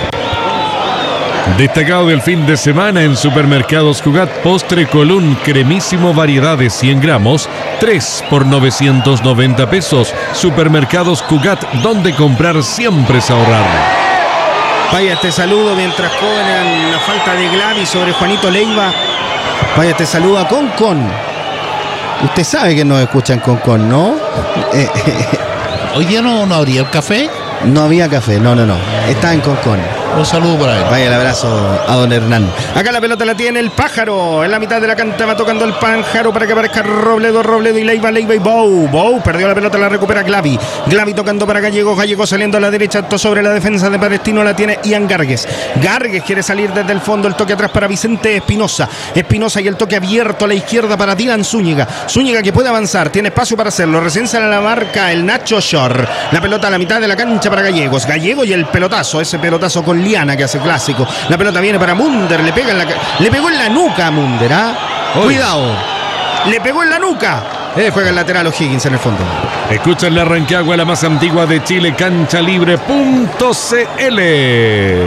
Destacado del fin de semana en Supermercados Cugat, postre Colún, cremísimo, variedades cien gramos, tres por novecientos noventa pesos. Supermercados Cugat, donde comprar siempre es ahorrar. Vaya este saludo mientras cobran la falta de Glavi sobre Juanito Leiva. Vaya este saludo a Concon. Usted sabe que nos escuchan Concon, ¿no? Eh, eh. ¿Hoy día no, no habría el café? No había café, no, no, no. Está en Concon. Un saludo para él. Vaya el abrazo a don Hernán. Acá la pelota la tiene el Pájaro. En la mitad de la cancha va tocando el Pájaro para que aparezca Robledo, Robledo y Leiva, Leiva y Bou. Bou perdió la pelota, la recupera Glavi. Glavi tocando para Gallegos. Gallegos saliendo a la derecha, alto sobre la defensa de Palestino. La tiene Ian Gargues. Gargues quiere salir desde el fondo. El toque atrás para Vicente Espinosa. Espinosa y el toque abierto a la izquierda para Dylan Zúñiga. Zúñiga que puede avanzar. Tiene espacio para hacerlo. Recién sale a la marca el Nacho Shore. La pelota a la mitad de la cancha para Gallegos. Gallegos y el pelotazo. Ese pelotazo con Liana que hace clásico. La pelota viene para Munder, le pega en la, le pegó en la nuca a Munder, ¿ah? Cuidado. Le pegó en la nuca. Eh, juega el lateral O'Higgins en el fondo. Escuchan la Rancagua, la más antigua de Chile, cancha libre punto c l.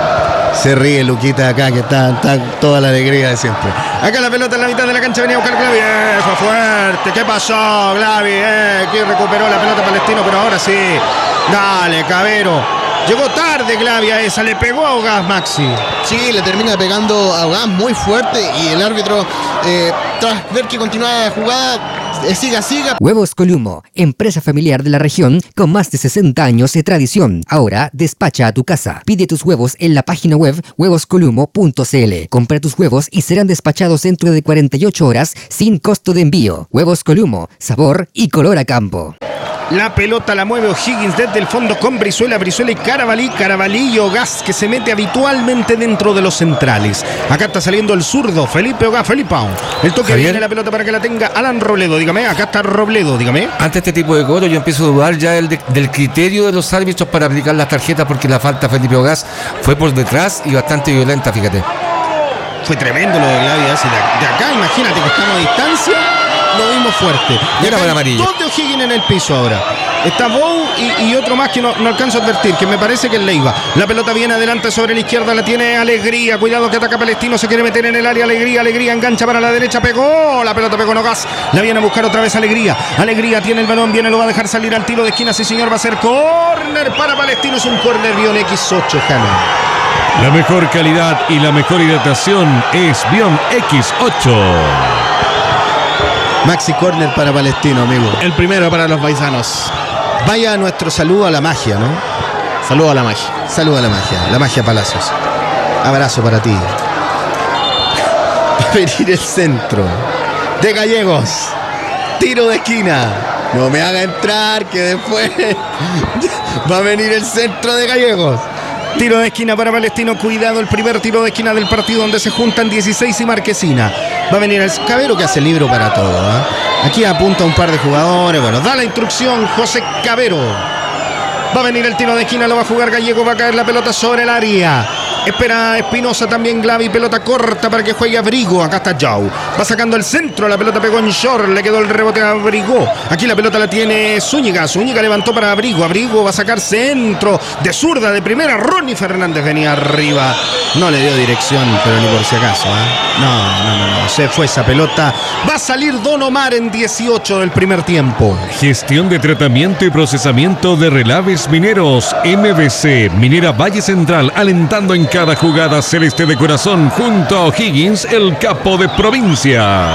Se ríe Luquita acá, que está, está toda la alegría de siempre. Acá la pelota en la mitad de la cancha, venía a buscar Glavi. Eh, fue fuerte. ¿Qué pasó, Glavi? Eh, que recuperó la pelota Palestino, pero ahora sí. Dale, Cabero. Llegó tarde Glavi a esa, le pegó a Ogaz Maxi. Sí, le termina pegando a Ogaz muy fuerte y el árbitro, eh, tras ver que continuaba la jugada, eh, siga, siga. Huevos Columo, empresa familiar de la región con más de sesenta años de tradición. Ahora despacha a tu casa. Pide tus huevos en la página web huevos columo punto c l. Compra tus huevos y serán despachados dentro de cuarenta y ocho horas sin costo de envío. Huevos Columo, sabor y color a campo. La pelota la mueve O'Higgins desde el fondo con Brizuela, Brizuela y Carabalí, Carabalí y Ogaz, que se mete habitualmente dentro de los centrales. Acá está saliendo el zurdo, Felipe Ogaz, Felipao. El toque Javier, viene la pelota para que la tenga Alan Robledo, dígame, acá está Robledo, dígame. Ante este tipo de cobros yo empiezo a dudar ya el de, del criterio de los árbitros para aplicar las tarjetas, porque la falta a Felipe Ogaz fue por detrás y bastante violenta, fíjate. Fue tremendo lo de Glavi, de, de acá, imagínate que estamos a distancia. Lo vimos fuerte. Y era para amarillo. Dos de O'Higgins en el piso ahora. Está Bou y, y otro más que no, no alcanzo a advertir, que me parece que es Leiva. La pelota viene adelante sobre la izquierda, la tiene Alegría. Cuidado que ataca Palestino, se quiere meter en el área. Alegría, Alegría engancha para la derecha, pegó. La pelota pegó en Ogaz. La viene a buscar otra vez Alegría. Alegría tiene el balón, viene, lo va a dejar salir al tiro de esquina. Sí, señor, va a ser córner para Palestino. Es un córner Bion equis ocho, Jano. La mejor calidad y la mejor hidratación es Bion equis ocho. Maxi corner para Palestino, amigo. El primero para los paisanos. Vaya nuestro saludo a la magia, ¿no? Saludo a la magia. Saludo a la magia, la magia Palacios. Abrazo para ti. Va a venir el centro de Gallegos. Tiro de esquina. No me haga entrar, que después va a venir el centro de Gallegos. Tiro de esquina para Palestino, cuidado, el primer tiro de esquina del partido donde se juntan dieciséis y Marquesina. Va a venir el Cabero, que hace libro para todo, ¿eh? Aquí apunta un par de jugadores, bueno, da la instrucción José Cabero. Va a venir el tiro de esquina, lo va a jugar Gallego, va a caer la pelota sobre el área. Espera Espinosa también, Glavi, pelota corta para que juegue Abrigo. Acá está Jau. Va sacando el centro, la pelota pegó en short, le quedó el rebote a Abrigo. Aquí la pelota la tiene Zúñiga. Zúñiga levantó para Abrigo. Abrigo va a sacar centro de zurda de primera. Ronnie Fernández venía arriba. No le dio dirección, pero ni por si acaso. ¿eh? No, no, no, no. Se fue esa pelota. Va a salir Don Omar en dieciocho del primer tiempo. Gestión de tratamiento y procesamiento de relaves mineros. M B C, Minera Valle Central, alentando en cada jugada celeste de corazón junto a O'Higgins, el capo de provincia.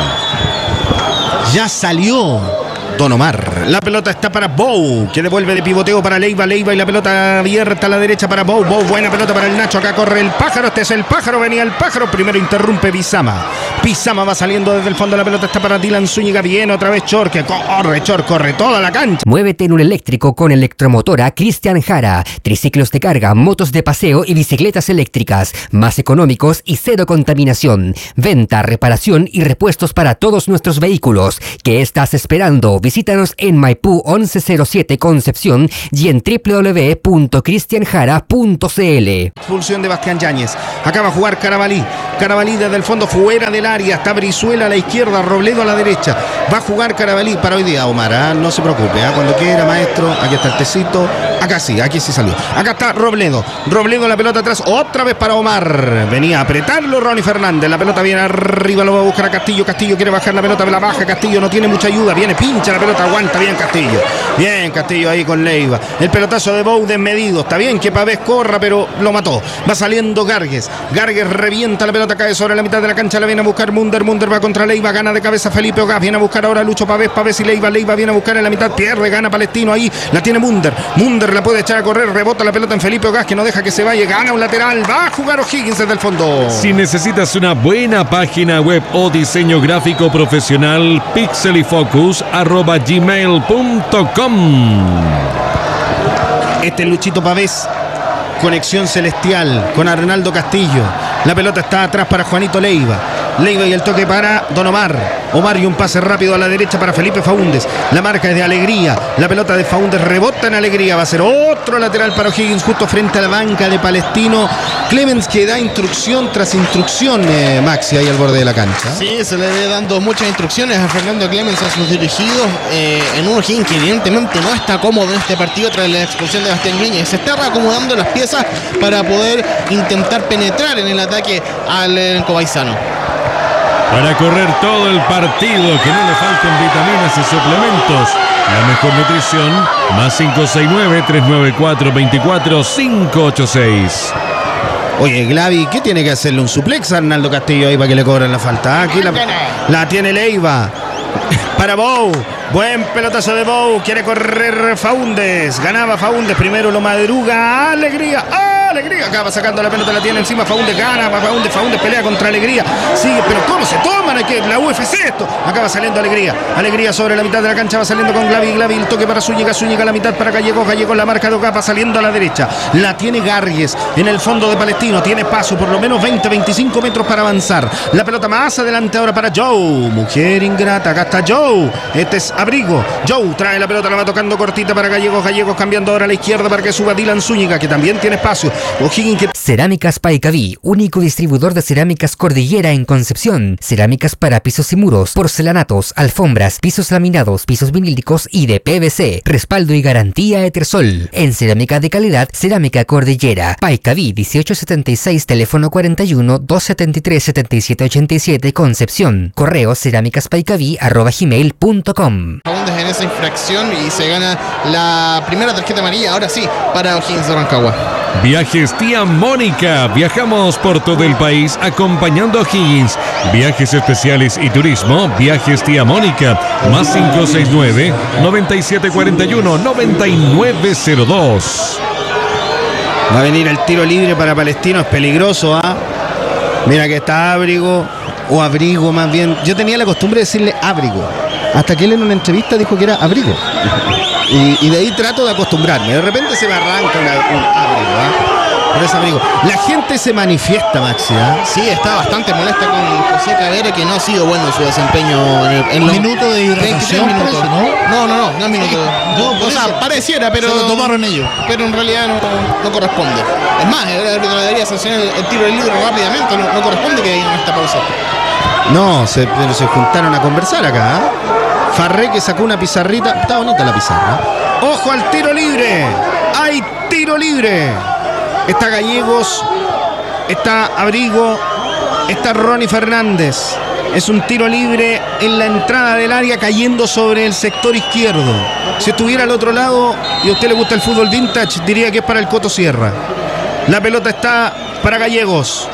Ya salió Don Omar. La pelota está para Bou, que devuelve de pivoteo para Leiva. Leiva y la pelota abierta a la derecha para Bou. Bou, buena pelota para el Nacho. Acá corre el pájaro. Este es el pájaro. Venía el pájaro. Primero interrumpe Bizama. Bizama va saliendo desde el fondo. La pelota está para Dylan Zúñiga. Viene otra vez Chor, que corre. Chor corre toda la cancha. Muévete en un eléctrico con Electromotora Cristian Jara. Triciclos de carga, motos de paseo y bicicletas eléctricas. Más económicos y cero contaminación. Venta, reparación y repuestos para todos nuestros vehículos. ¿Qué estás esperando? Visítanos en Maipú once cero siete Concepción y en doble u doble u doble u punto cristian jara punto c l. Expulsión de Bastián Yáñez. Acaba a jugar Carabalí. Carabalí desde el fondo, fuera del área. Está Brizuela a la izquierda, Robledo a la derecha. Va a jugar Carabalí para hoy día, Omar. ¿eh? No se preocupe. ¿eh? Cuando quiera, maestro. Aquí está el tecito. Acá sí, aquí sí salió. Acá está Robledo. Robledo, la pelota atrás. Otra vez para Omar. Venía a apretarlo Ronnie Fernández. La pelota viene arriba, lo va a buscar a Castillo. Castillo quiere bajar la pelota, la baja. Castillo no tiene mucha ayuda. Viene, pincha la pelota, aguanta bien Castillo. Bien Castillo ahí con Leiva. El pelotazo de Bou desmedido. Está bien que Pavés corra, pero lo mató. Va saliendo Gargues. Gargues revienta la pelota, cae sobre la mitad de la cancha. La viene a buscar Munder. Munder va contra Leiva. Gana de cabeza Felipe Ogaz. Viene a buscar ahora Lucho Pavés. Pavés y Leiva. Leiva viene a buscar en la mitad. Pierde, gana Palestino ahí. La tiene Munder. Munder la puede echar a correr. Rebota la pelota en Felipe Ogaz, que no deja que se vaya. Gana un lateral. Va a jugar O'Higgins desde el fondo. Si necesitas una buena página web o diseño gráfico profesional, pixelyfocus arroba gmail punto com. Este es Luchito Pavés. Conexión celestial con Arnaldo Castillo. La pelota está atrás para Juanito Leiva. Leiva y el toque para Don Omar. Omar y un pase rápido a la derecha para Felipe Faúndez. La marca es de Alegría. La pelota de Faúndez rebota en Alegría. Va a ser otro lateral para O'Higgins justo frente a la banca de Palestino. Clemens, que da instrucción tras instrucción, eh, Maxi, ahí al borde de la cancha. Sí, se le ve dando muchas instrucciones a Fernando Clemens, a sus dirigidos, eh, en un O'Higgins que evidentemente no está cómodo en este partido tras la expulsión de Bastián Yáñez. Se está reacomodando las piezas para poder intentar penetrar en el ataque al elenco paisano. Para correr todo el partido, que no le falten vitaminas y suplementos. La mejor nutrición, más cinco seis nueve, tres nueve cuatro, dos cuatro cinco ocho seis. Oye, Glavi, ¿qué tiene que hacerle un suplex a Arnaldo Castillo ahí para que le cobren la falta? Aquí la, la tiene Leiva. Para Bou. Buen pelotazo de Bou. Quiere correr Faúndez. Ganaba Faúndez. Primero lo madruga. Alegría. Alegría. Acaba sacando la pelota. La tiene encima. Faúndez gana. Faúndez. Faúndez pelea contra Alegría. Sigue. Pero ¿cómo se toman aquí? La U F C esto. Acaba saliendo Alegría. Alegría sobre la mitad de la cancha. Va saliendo con Glavi. Glavi. El toque para Zúñiga. Zúñiga a la mitad para Gallegos. Gallegos la marca de Ocapa saliendo a la derecha. La tiene Gargues en el fondo de Palestino. Tiene paso por lo menos veinte, veinticinco metros para avanzar. La pelota más adelante ahora para Joe. Mujer ingrata. Acá está Joe. Este es Abrigo. Joe trae la pelota. La va tocando cortita para Gallegos. Gallegos cambiando ahora a la izquierda para que suba Dylan Zúñiga, que también tiene espacio. O'Higgins que... Cerámicas Paicaví, único distribuidor de cerámicas Cordillera en Concepción. Cerámicas para pisos y muros, porcelanatos, alfombras, pisos laminados, pisos vinílicos y de P V C. Respaldo y garantía Etersol. En cerámica de calidad, Cerámica Cordillera. Paicaví dieciocho setenta y seis, teléfono cuarenta y uno, doscientos setenta y tres, setenta y siete ochenta y siete, Concepción. Correo cerámicaspaicaví arroba gmail punto com. En esa infracción y se gana la primera tarjeta amarilla, ahora sí, para O'Higgins de Rancagua. Viajes Tía Mónica. Viajamos por todo el país acompañando a O'Higgins. Viajes especiales y turismo. Viajes Tía Mónica. Más cinco seis nueve, noventa y siete cuarenta y uno, noventa y nueve cero dos. Va a venir el tiro libre para Palestino. Es peligroso, ¿ah? ¿eh? Mira que está Abrigo. O Abrigo más bien. Yo tenía la costumbre de decirle Abrigo, hasta que él en una entrevista dijo que era Abrigo. Y, y de ahí trato de acostumbrarme. De repente se me arranca una, un Abrigo, ¿eh? Por ese Abrigo. La gente se manifiesta, Maxi, ¿eh? Sí, está bastante molesta con José Caber pareciera que no ha sido bueno su desempeño en, el, en los minuto de hidratación, minutos. ¿no? No, no, no, no es minuto. No, o sea, eso, pareciera, pero se lo tomaron ellos. Pero en realidad no, no corresponde. Es más, el árbitro debería sancionar el, el tiro de libre rápidamente, no, no corresponde que hagan esta pausa. No, se, pero se juntaron a conversar acá. ¿eh? Farré que sacó una pizarrita. Está bonita la pizarra. ¡Ojo al tiro libre! ¡Hay tiro libre! Está Gallegos, está Abrigo, está Ronnie Fernández. Es un tiro libre en la entrada del área cayendo sobre el sector izquierdo. Si estuviera al otro lado y a usted le gusta el fútbol vintage, diría que es para el Coto Sierra. La pelota está para Gallegos.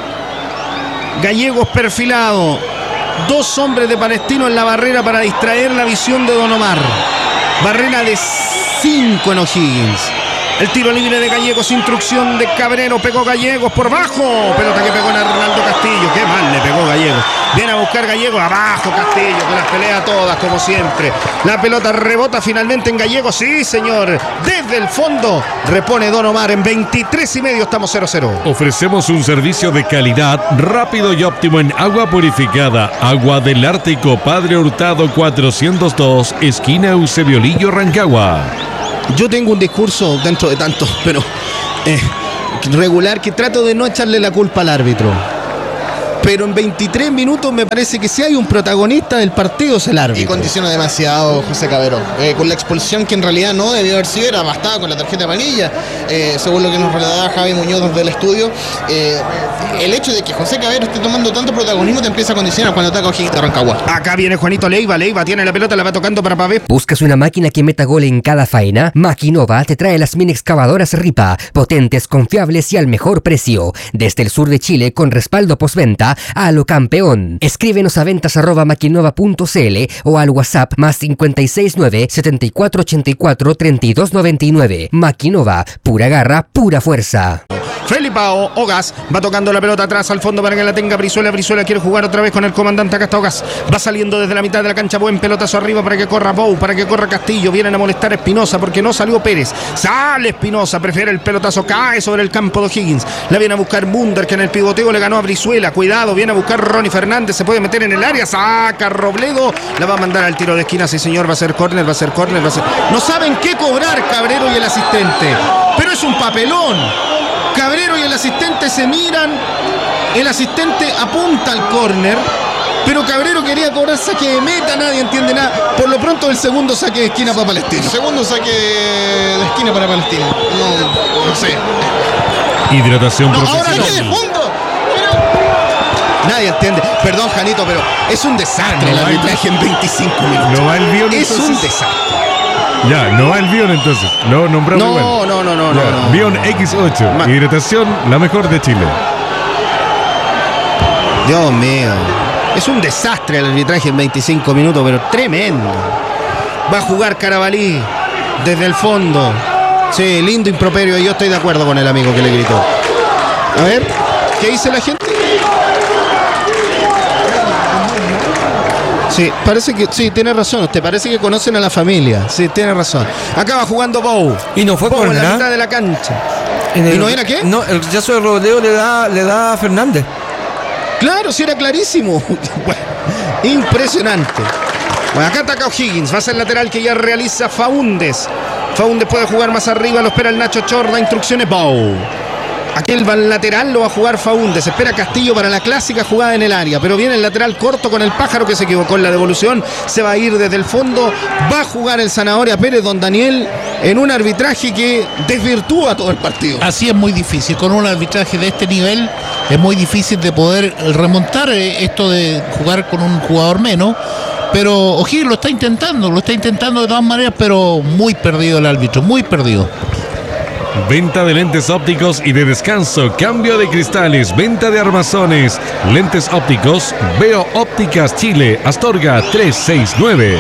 Gallegos perfilado. Dos hombres de Palestino en la barrera para distraer la visión de Don Omar. Barrera de cinco en O'Higgins. El tiro libre de Gallegos, instrucción de Cabrero, pegó Gallegos por bajo. Pelota que pegó en Arnaldo Castillo. Qué mal le pegó Gallegos. Viene a buscar Gallegos, abajo Castillo, que las pelea todas como siempre. La pelota rebota finalmente en Gallegos. Sí, señor. Desde el fondo repone Don Omar. En veintitrés y medio estamos cero cero. Ofrecemos un servicio de calidad, rápido y óptimo en agua purificada. Agua del Ártico, Padre Hurtado cuatrocientos dos, esquina Eusebiolillo, Rancagua. Yo tengo un discurso dentro de tanto, pero eh, regular, que trato de no echarle la culpa al árbitro. Pero en veintitrés minutos me parece que si hay un protagonista del partido es el árbitro. Y condiciona demasiado José Cabero. Eh, con la expulsión que en realidad no debió haber sido, era bastada con la tarjeta amarilla, eh, según lo que nos relataba Javi Muñoz desde el estudio. Eh, el hecho de que José Cabero esté tomando tanto protagonismo te empieza a condicionar cuando ataca O'Higgins de Rancagua. Acá viene Juanito Leiva. Leiva tiene la pelota, la va tocando para Pavés. ¿Buscas una máquina que meta gol en cada faena? Maquinova te trae las mini excavadoras Ripa, potentes, confiables y al mejor precio. Desde el sur de Chile, con respaldo postventa a lo campeón. Escríbenos a ventas arroba maquinova punto cl o al WhatsApp más cinco seis nueve, setenta y cuatro ochenta y cuatro, treinta y dos noventa y nueve. Maquinova, pura garra, pura fuerza. Felipao Ogas va tocando la pelota atrás al fondo para que la tenga Brizuela. Brizuela quiere jugar otra vez con el comandante. Acá está Ogas. Va saliendo desde la mitad de la cancha. Buen pelotazo arriba para que corra Bou, para que corra Castillo. Vienen a molestar a Espinosa porque no salió Pérez. Sale Espinosa, prefiere el pelotazo. Cae sobre el campo de O'Higgins. La viene a buscar Munder, que en el pivoteo le ganó a Brizuela. Cuidado, viene a buscar Ronnie Fernández. Se puede meter en el área. Saca Robledo. La va a mandar al tiro de esquina. Sí, señor. Va a ser córner, va a ser córner, va a ser. No saben qué cobrar Cabrero y el asistente. Pero es un papelón. Cabrero y el asistente se miran. El asistente apunta al córner, pero Cabrero quería cobrar saque de meta. Nadie entiende nada. Por lo pronto el segundo saque de esquina para Palestino. Segundo saque de esquina para Palestino. No, no sé. Hidratación no, profesional. Ahora de fondo. Nadie entiende. Perdón, Janito, pero es un desastre el arbitraje en veinticinco minutos. No va el Bion, Es entonces. un desastre. Ya, no va el Bion entonces. No nombramos No, igual. no, no, no, Ya, no, no. Bion equis ocho. Ma- Hidratación, la mejor de Chile. Dios mío. Es un desastre el arbitraje en veinticinco minutos, pero tremendo. Va a jugar Carabalí desde el fondo. Sí, lindo improperio. Y yo estoy de acuerdo con el amigo que le gritó. A ver, ¿qué dice la gente? Sí, parece que sí, tiene razón. Usted parece que conocen a la familia. Sí, tiene razón. Acaba jugando Bou. Y no fue Bou en córner, la ¿ah? mitad de la cancha. En el- ¿Y no era qué? No, el rechazo de rodeo le da, le da a Fernández. Claro, sí era clarísimo. Bueno, impresionante. Bueno, acá ataca O'Higgins. Va a ser lateral que ya realiza Faúndez. Faúndez puede jugar más arriba. Lo espera el Nacho Chorda. Instrucciones Bou. Aquel va al lateral, lo va a jugar Faúndez. Espera Castillo para la clásica jugada en el área. Pero viene el lateral corto con el pájaro que se equivocó en la devolución. Se va a ir desde el fondo. Va a jugar el Zanahoria Pérez, don Daniel, en un arbitraje que desvirtúa todo el partido. Así es muy difícil. Con un arbitraje de este nivel es muy difícil de poder remontar eh, esto de jugar con un jugador menos. Pero O'Higgins lo está intentando, lo está intentando de todas maneras, pero muy perdido el árbitro, muy perdido. Venta de lentes ópticos y de descanso, cambio de cristales, venta de armazones, lentes ópticos, Veo Ópticas Chile, Astorga trescientos sesenta y nueve.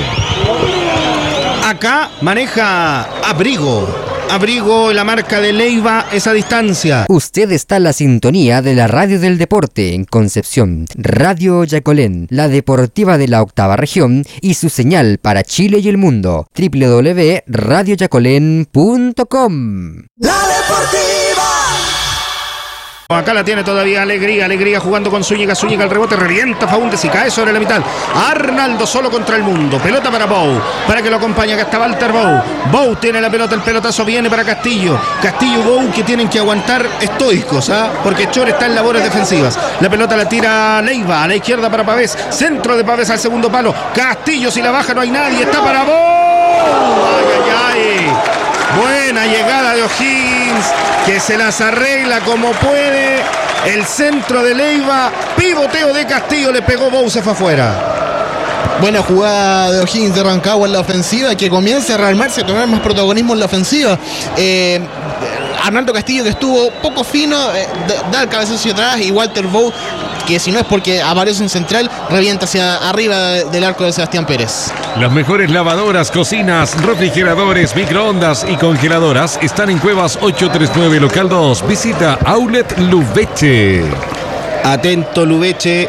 Acá maneja Abrigo. Abrigo, la marca de Leiva, esa distancia. Usted está en la sintonía de la radio del deporte en Concepción, Radio Yacolén, la deportiva de la octava región y su señal para Chile y el mundo, doble u doble u doble u punto radio yacolén punto com. La Deportiva. Acá la tiene todavía Alegría, Alegría jugando con Zúñiga, Zúñiga el rebote, revienta Faúndez y cae sobre la mitad. Arnaldo solo contra el mundo, pelota para Bou, para que lo acompañe, acá está Walter Bou. Bou tiene la pelota, el pelotazo viene para Castillo. Castillo y Bou que tienen que aguantar estoicos, ¿ah? Porque Chor está en labores defensivas. La pelota la tira Leiva, a la izquierda para Pavés, centro de Pavés al segundo palo. Castillo, si la baja no hay nadie, está para Bou. Ay, ay, ay. Buena llegada de O'Higgins, que se las arregla como puede. El centro de Leiva, pivoteo de Castillo, le pegó Bou, se fue afuera. Buena jugada de O'Higgins de Rancagua en la ofensiva, que comienza a rearmarse, a tomar más protagonismo en la ofensiva. Eh, Arnaldo Castillo, que estuvo poco fino, eh, da el cabezazo hacia atrás, y Walter Bou, que si no es porque aparece un central, revienta hacia arriba del arco de Sebastián Pérez. Las mejores lavadoras, cocinas, refrigeradores, microondas y congeladoras están en Cuevas ochocientos treinta y nueve, local dos. Visita Outlet Lubeche. Atento Lubeche,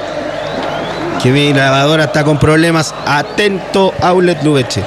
que mi lavadora está con problemas. Atento Outlet Lubeche,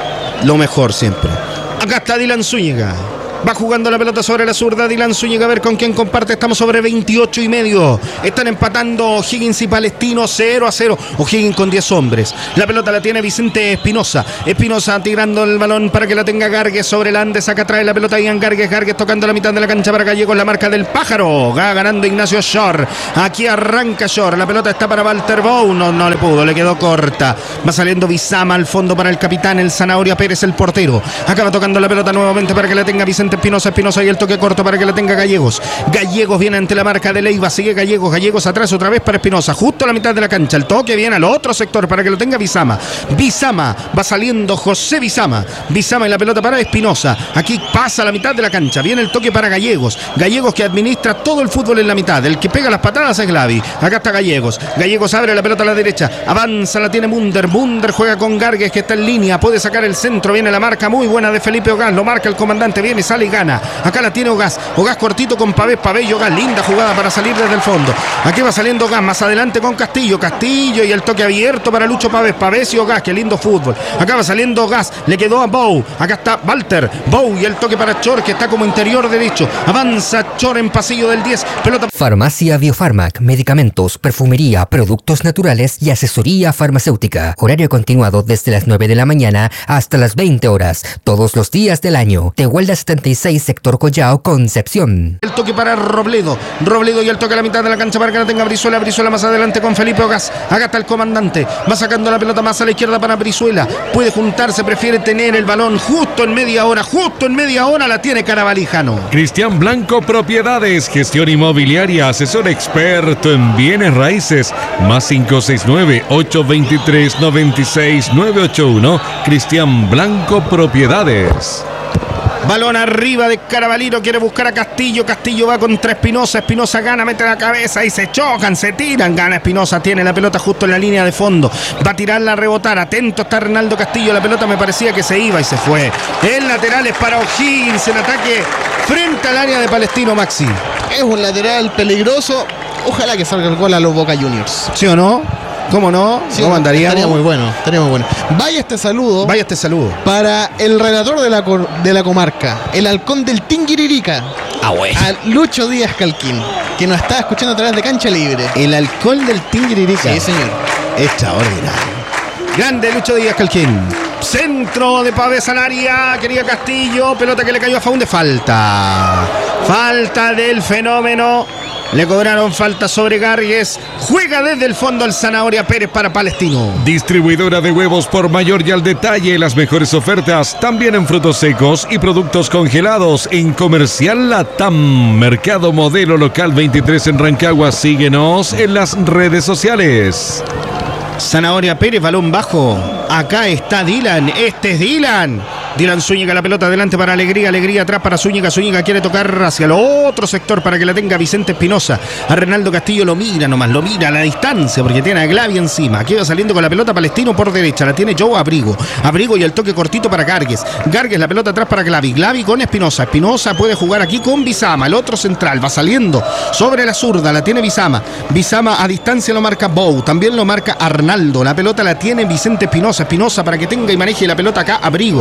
lo mejor siempre. Acá está Dylan Zúñiga. Va jugando la pelota sobre la zurda Dylan Zúñiga, a ver con quién comparte. Estamos sobre veintiocho y medio. Están empatando O'Higgins y Palestino cero a cero. O'Higgins con diez hombres. La pelota la tiene Vicente Espinosa. Espinosa tirando el balón para que la tenga Gargues sobre el Andes. Acá trae la pelota Ian Gargues. Gargues tocando la mitad de la cancha para Gallegos. La marca del pájaro. Va ganando Ignacio Shore. Aquí arranca Shore. La pelota está para Walter Bou. No, no le pudo, le quedó corta. Va saliendo Bizama al fondo para el capitán, el Zanahoria Pérez, el portero. Acaba tocando la pelota nuevamente para que la tenga Vicente Espinosa, Espinosa y el toque corto para que la tenga Gallegos. Gallegos viene ante la marca de Leiva, sigue Gallegos, Gallegos atrás otra vez para Espinosa, justo a la mitad de la cancha. El toque viene al otro sector para que lo tenga Bizama. Bizama, va saliendo José Bizama. Bizama y la pelota para Espinosa. Aquí pasa la mitad de la cancha, viene el toque para Gallegos. Gallegos que administra todo el fútbol en la mitad. El que pega las patadas es Glavi. Acá está Gallegos. Gallegos abre la pelota a la derecha, avanza, la tiene Munder. Munder juega con Gargues, que está en línea, puede sacar el centro, viene la marca muy buena de Felipe Ogás, lo marca el comandante, viene, sale y gana. Acá la tiene Ogás, Ogás cortito con Pavés, Pavés y Ogás, linda jugada para salir desde el fondo. Aquí va saliendo Ogás, más adelante con Castillo, Castillo y el toque abierto para Lucho Pavés, Pavés y Ogás, qué lindo fútbol. Acá va saliendo Ogás, le quedó a Bou, acá está Walter, Bou y el toque para Chor, que está como interior derecho. Avanza Chor en pasillo del diez, pelota. Farmacia Biofarmac, medicamentos, perfumería, productos naturales y asesoría farmacéutica. Horario continuado desde las nueve de la mañana hasta las veinte horas, todos los días del año. Tehuelda setenta y seis, sector Collao, Concepción. El toque para Robledo, Robledo y el toque a la mitad de la cancha para que la tenga Brizuela, Brizuela más adelante con Felipe Ogás. Acá está el comandante, va sacando la pelota más a la izquierda para Brizuela. Puede juntarse, prefiere tener el balón justo en media hora, justo en media hora la tiene Carabalijano. Cristian Blanco Propiedades, gestión inmobiliaria, asesor experto en bienes raíces, más cinco seis nueve, ocho dos tres, nueve seis nueve ocho uno. Cristian Blanco Propiedades. Balón arriba de Carabalino, quiere buscar a Castillo, Castillo va contra Espinosa, Espinosa gana, mete la cabeza y se chocan, se tiran, gana Espinosa, tiene la pelota justo en la línea de fondo, va a tirarla a rebotar, atento está Reinaldo Castillo, la pelota me parecía que se iba y se fue. El lateral es para O'Higgins en ataque frente al área de Palestino, Maxi. Es un lateral peligroso, ojalá que salga el gol a los Boca Juniors. ¿Sí o no? ¿Cómo no? Sí, ¿Cómo andaría? Estaría muy bueno, estaría muy bueno. Vaya este saludo. Vaya este saludo. Para el relator de la, de la comarca, el halcón del Tinguiririca. Ah, bueno. A Lucho Díaz Calquín, que nos está escuchando a través de Cancha Libre. El halcón del Tinguiririca. Sí, señor. Extraordinario. Grande Lucho Díaz Calquín. Centro de Pavés al área. Quería Castillo. Pelota que le cayó a Faúndez. Falta. Falta del fenómeno. Le cobraron falta sobre Gargues. Juega desde el fondo el Zanahoria Pérez para Palestino. Distribuidora de huevos por mayor y al detalle. Las mejores ofertas también en frutos secos y productos congelados en Comercial Latam. Mercado Modelo Local veintitrés en Rancagua. Síguenos en las redes sociales. Zanahoria Pérez, balón bajo. Acá está Dylan. Este es Dylan. Dylan Zúñiga, la pelota adelante para Alegría, Alegría atrás para Zúñiga, Zúñiga quiere tocar hacia el otro sector para que la tenga Vicente Espinosa. A Reinaldo Castillo lo mira nomás, lo mira a la distancia porque tiene a Glavi encima. Aquí va saliendo con la pelota Palestino por derecha, la tiene Joe Abrigo. Abrigo y el toque cortito para Gargues. Gargues, la pelota atrás para Glavi. Glavi con Espinosa. Espinosa puede jugar aquí con Bizama, el otro central. Va saliendo sobre la zurda, la tiene Bizama. Bizama a distancia lo marca Bou, también lo marca Arnaldo. La pelota la tiene Vicente Espinosa. Espinosa para que tenga y maneje la pelota acá Abrigo. Abrigo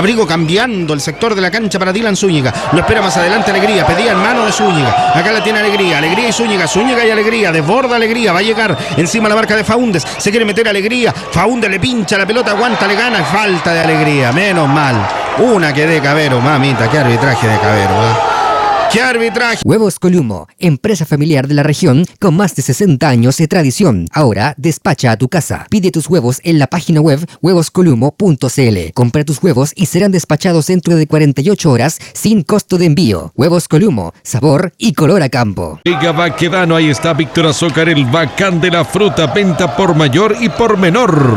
Abrigo cambiando el sector de la cancha para Dylan Zúñiga. Lo espera más adelante Alegría. Pedía en mano de Zúñiga. Acá la tiene Alegría. Alegría y Zúñiga. Zúñiga y Alegría. Desborda Alegría. Va a llegar encima la marca de Faúndez. Se quiere meter Alegría. Faúndez le pincha la pelota. Aguanta, le gana. Falta de Alegría. Menos mal. Una que de Cabero. Mamita, qué arbitraje de Cabero. ¿eh? ¡Qué arbitraje! Huevos Columo, empresa familiar de la región con más de sesenta años de tradición. Ahora despacha a tu casa. Pide tus huevos en la página web huevos columo punto c l. Compra tus huevos y serán despachados dentro de cuarenta y ocho horas sin costo de envío. Huevos Columo, sabor y color a campo. Liga Baquedano, ahí está Víctor Azócar, el bacán de la fruta. Venta por mayor y por menor.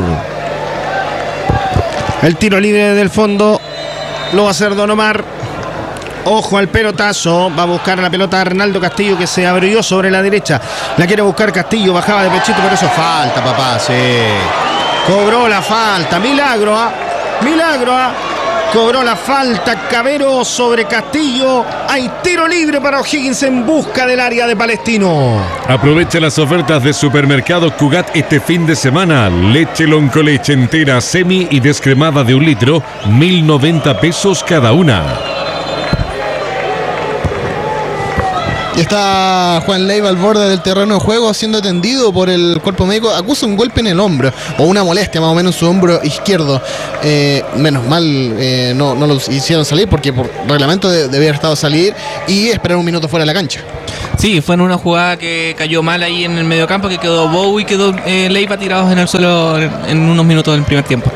El tiro libre del fondo lo va a hacer Don Omar. Ojo al pelotazo, va a buscar la pelota Arnaldo Castillo, que se abrió sobre la derecha. La quiere buscar Castillo, bajaba de pechito, pero eso falta, papá, sí. Cobró la falta, milagro, ¿ah? Milagro, ¿ah? Cobró la falta Cabero sobre Castillo. Hay tiro libre para O'Higgins en busca del área de Palestino. Aprovecha las ofertas de Supermercado Cugat este fin de semana. Leche Lonco leche entera, semi y descremada de un litro, mil noventa pesos cada una. Y está Juan Leiva al borde del terreno de juego siendo atendido por el cuerpo médico. Acusa un golpe en el hombro o una molestia más o menos en su hombro izquierdo. Eh, menos mal eh, no, no lo hicieron salir porque por reglamento de, debía haber estado a salir y esperar un minuto fuera de la cancha. Sí, fue en una jugada que cayó mal ahí en el mediocampo, que quedó Bow y quedó eh, Leiva tirados en el suelo en, en unos minutos del primer tiempo.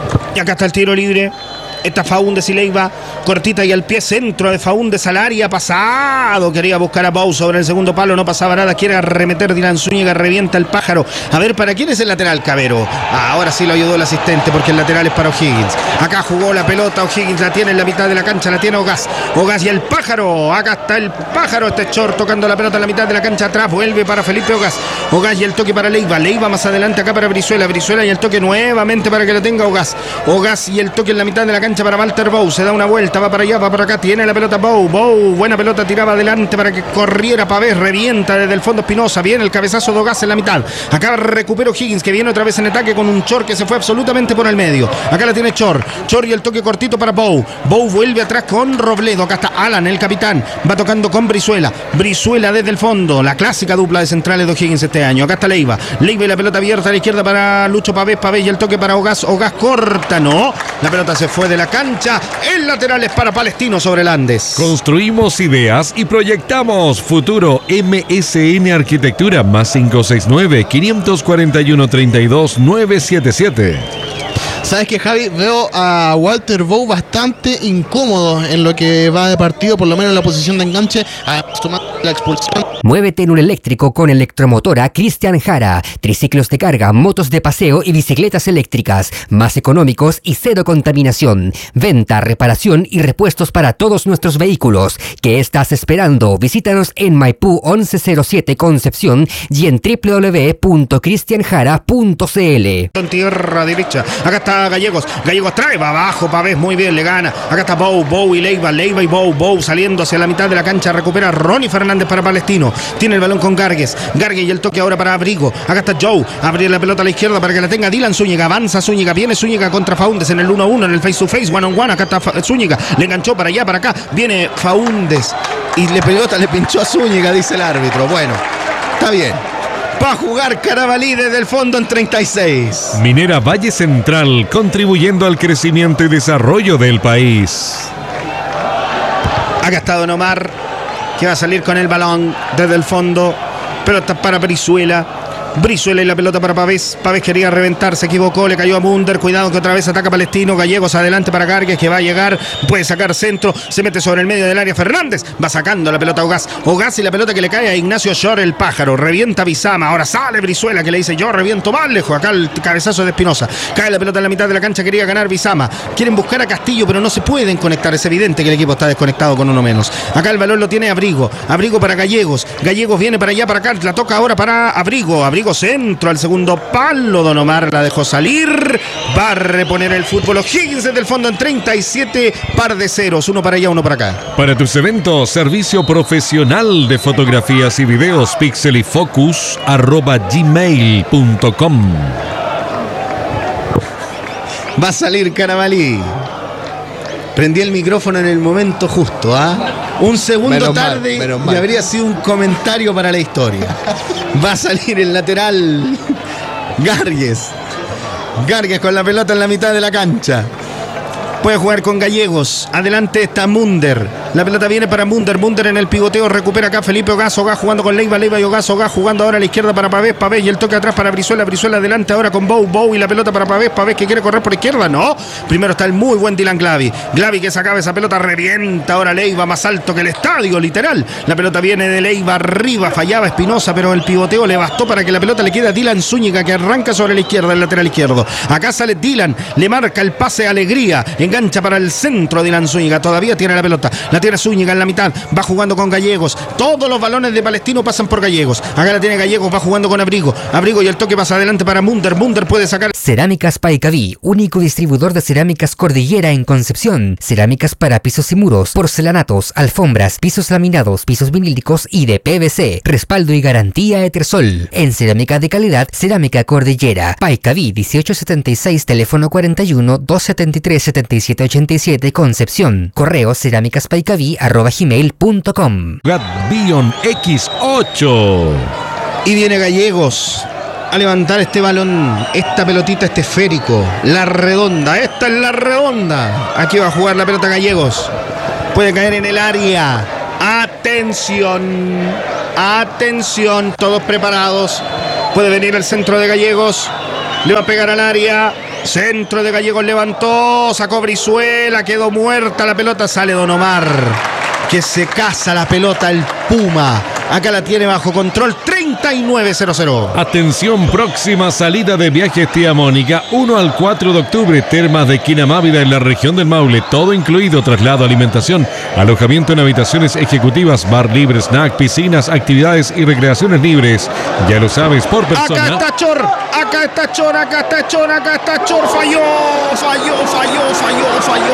Y acá está el tiro libre. Está Faúndez y Leiva, cortita y al pie, centro de Faúndez al área, pasado, quería buscar a Pau sobre el segundo palo, no pasaba nada, quiere arremeter Dylan Zúñiga, revienta el pájaro. A ver, ¿para quién es el lateral? Cabero. Ah, ahora sí lo ayudó el asistente porque el lateral es para O'Higgins. Acá jugó la pelota, O'Higgins la tiene en la mitad de la cancha, la tiene Ogaz. Ogaz y el pájaro, acá está el pájaro, este short tocando la pelota en la mitad de la cancha atrás, vuelve para Felipe Ogaz. Ogaz y el toque para Leiva, Leiva más adelante acá para Brizuela, Brizuela y el toque nuevamente para que lo tenga Ogaz. Ogaz y el toque en la mitad de la cancha para Walter Bow, se da una vuelta, va para allá, va para acá, tiene la pelota Bow, Bow, buena pelota, tiraba adelante para que corriera Pavés, revienta desde el fondo Espinosa, viene el cabezazo de Ogaz en la mitad, acá recupera O'Higgins que viene otra vez en ataque con un Chor que se fue absolutamente por el medio, acá la tiene Chor, Chor y el toque cortito para Bow, Bow vuelve atrás con Robledo, acá está Alan, el capitán, va tocando con Brizuela, Brizuela desde el fondo, la clásica dupla de centrales de O'Higgins este año, acá está Leiva, Leiva y la pelota abierta a la izquierda para Lucho Pavés, Pavés y el toque para Ogaz, Ogaz corta, no, la pelota se fue de la cancha. El lateral es para Palestino sobre el Andes. Construimos ideas y proyectamos futuro. M S N Arquitectura más cinco seis nueve, cinco cuatro uno, tres dos nueve siete siete. ¿Sabes qué, Javi? Veo a Walter Bow bastante incómodo en lo que va de partido, por lo menos en la posición de enganche, a tomar la expulsión. Muévete en un eléctrico con Electromotora Cristian Jara. Triciclos de carga, motos de paseo y bicicletas eléctricas. Más económicos y cero contaminación. Venta, reparación y repuestos para todos nuestros vehículos. ¿Qué estás esperando? Visítanos en Maipú once cero siete Concepción y en w w w punto cristian jara punto c l. En tierra derecha. Acá está Gallegos. Gallegos trae, va abajo, Pavés, muy bien, le gana. Acá está Bow, Bow y Leiva, Leiva y Bow, Bow saliendo hacia la mitad de la cancha, recupera Ronnie Fernández para Palestino. Tiene el balón con Gargues. Gargues y el toque ahora para Abrigo. Acá está Joe, abre la pelota a la izquierda para que la tenga Dylan Zúñiga. Avanza Zúñiga, viene Zúñiga contra Faúndez en el uno a uno, en el face to face, one on one. Acá está Zúñiga, le enganchó para allá, para acá. Viene Faúndez y le pelota, le pinchó a Zúñiga, dice el árbitro. Bueno, está bien. Va a jugar Carabalí desde el fondo en treinta y seis. Minera Valle Central, contribuyendo al crecimiento y desarrollo del país. Acá está Don Omar, que va a salir con el balón desde el fondo. Pelota para Brizuela. Brizuela y la pelota para Pavés. Pavés quería reventar, se equivocó, le cayó a Munder. Cuidado que otra vez ataca Palestino. Gallegos adelante para Gargues, que va a llegar. Puede sacar centro, se mete sobre el medio del área. Fernández va sacando la pelota a Ogaz. Ogaz y la pelota que le cae a Ignacio Shore, el pájaro. Revienta Bizama. Ahora sale Brizuela, que le dice: yo reviento más lejos. Acá el cabezazo de Espinosa. Cae la pelota en la mitad de la cancha. Quería ganar Bizama. Quieren buscar a Castillo, pero no se pueden conectar. Es evidente que el equipo está desconectado con uno menos. Acá el balón lo tiene Abrigo. Abrigo para Gallegos. Gallegos viene para allá, para acá. La toca ahora para Abrigo. Abrigo centro al segundo palo. Don Omar la dejó salir. Va a reponer el fútbol O'Higgins desde el fondo en treinta y siete, par de ceros. Uno para allá, uno para acá. Para tus eventos, servicio profesional de fotografías y videos, pixelifocus arroba gmail punto com. Va a salir Carabalí. Prendí el micrófono en el momento justo, ¿ah? Un segundo Menos mal, tarde menos y mal. habría sido un comentario para la historia. Va a salir el lateral Gargues. Gargues con la pelota en la mitad de la cancha. Puede jugar con Gallegos. Adelante está Munder. La pelota viene para Munder. Munder en el pivoteo. Recupera acá Felipe Ogaz. Ogaz jugando con Leiva. Leiva y Ogaz. Ogaz jugando ahora a la izquierda para Pavés. Pavés y el toque atrás para Brizuela. Brizuela adelante ahora con Bou. Bou y la pelota para Pavés. Pavés que quiere correr por izquierda. No. Primero está el muy buen Dylan Glavi. Glavi que sacaba esa pelota. Revienta ahora Leiva. Más alto que el estadio, literal. La pelota viene de Leiva arriba. Fallaba Espinosa, pero el pivoteo le bastó para que la pelota le quede a Dylan Zúñiga, que arranca sobre la izquierda, el lateral izquierdo. Acá sale Dylan. Le marca el pase Alegría. Engancha para el centro Dylan Zúñiga. Todavía tiene la pelota. La tiene Zúñiga en la mitad. Va jugando con Gallegos. Todos los balones de Palestino pasan por Gallegos. Acá la tiene Gallegos. Va jugando con Abrigo. Abrigo y el toque pasa adelante para Munder. Munder puede sacar. Cerámicas Paicaví, único distribuidor de cerámicas Cordillera en Concepción. Cerámicas para pisos y muros, porcelanatos, alfombras, pisos laminados, pisos vinílicos y de P V C. Respaldo y garantía Etersol. En cerámica de calidad, Cerámica Cordillera. Paicaví dieciocho setenta y seis, teléfono cuarenta y uno, doscientos setenta y tres, setenta y siete ochenta y siete, Concepción. Correo cerámicaspaicaví arroba gmail punto com. Bion X ocho. Y viene Gallegos a levantar este balón, esta pelotita, este esférico, la redonda, esta es la redonda. Aquí va a jugar la pelota Gallegos. Puede caer en el área. Atención, atención, todos preparados. Puede venir el centro de Gallegos. Le va a pegar al área. Centro de Gallegos, levantó, sacó Brizuela, quedó muerta la pelota, sale Don Omar, que se caza la pelota el Puma. Acá la tiene bajo control, treinta y nueve cero cero. Atención, próxima salida de Viajes Tía Mónica, uno al cuatro de octubre, Termas de Quinamávida en la región del Maule, todo incluido, traslado, alimentación, alojamiento en habitaciones ejecutivas, bar libre, snack, piscinas, actividades y recreaciones libres. Ya lo sabes, por persona. Acá está Chor, acá está Chor, acá está Chor, acá está Chor, falló, falló, falló, falló, falló,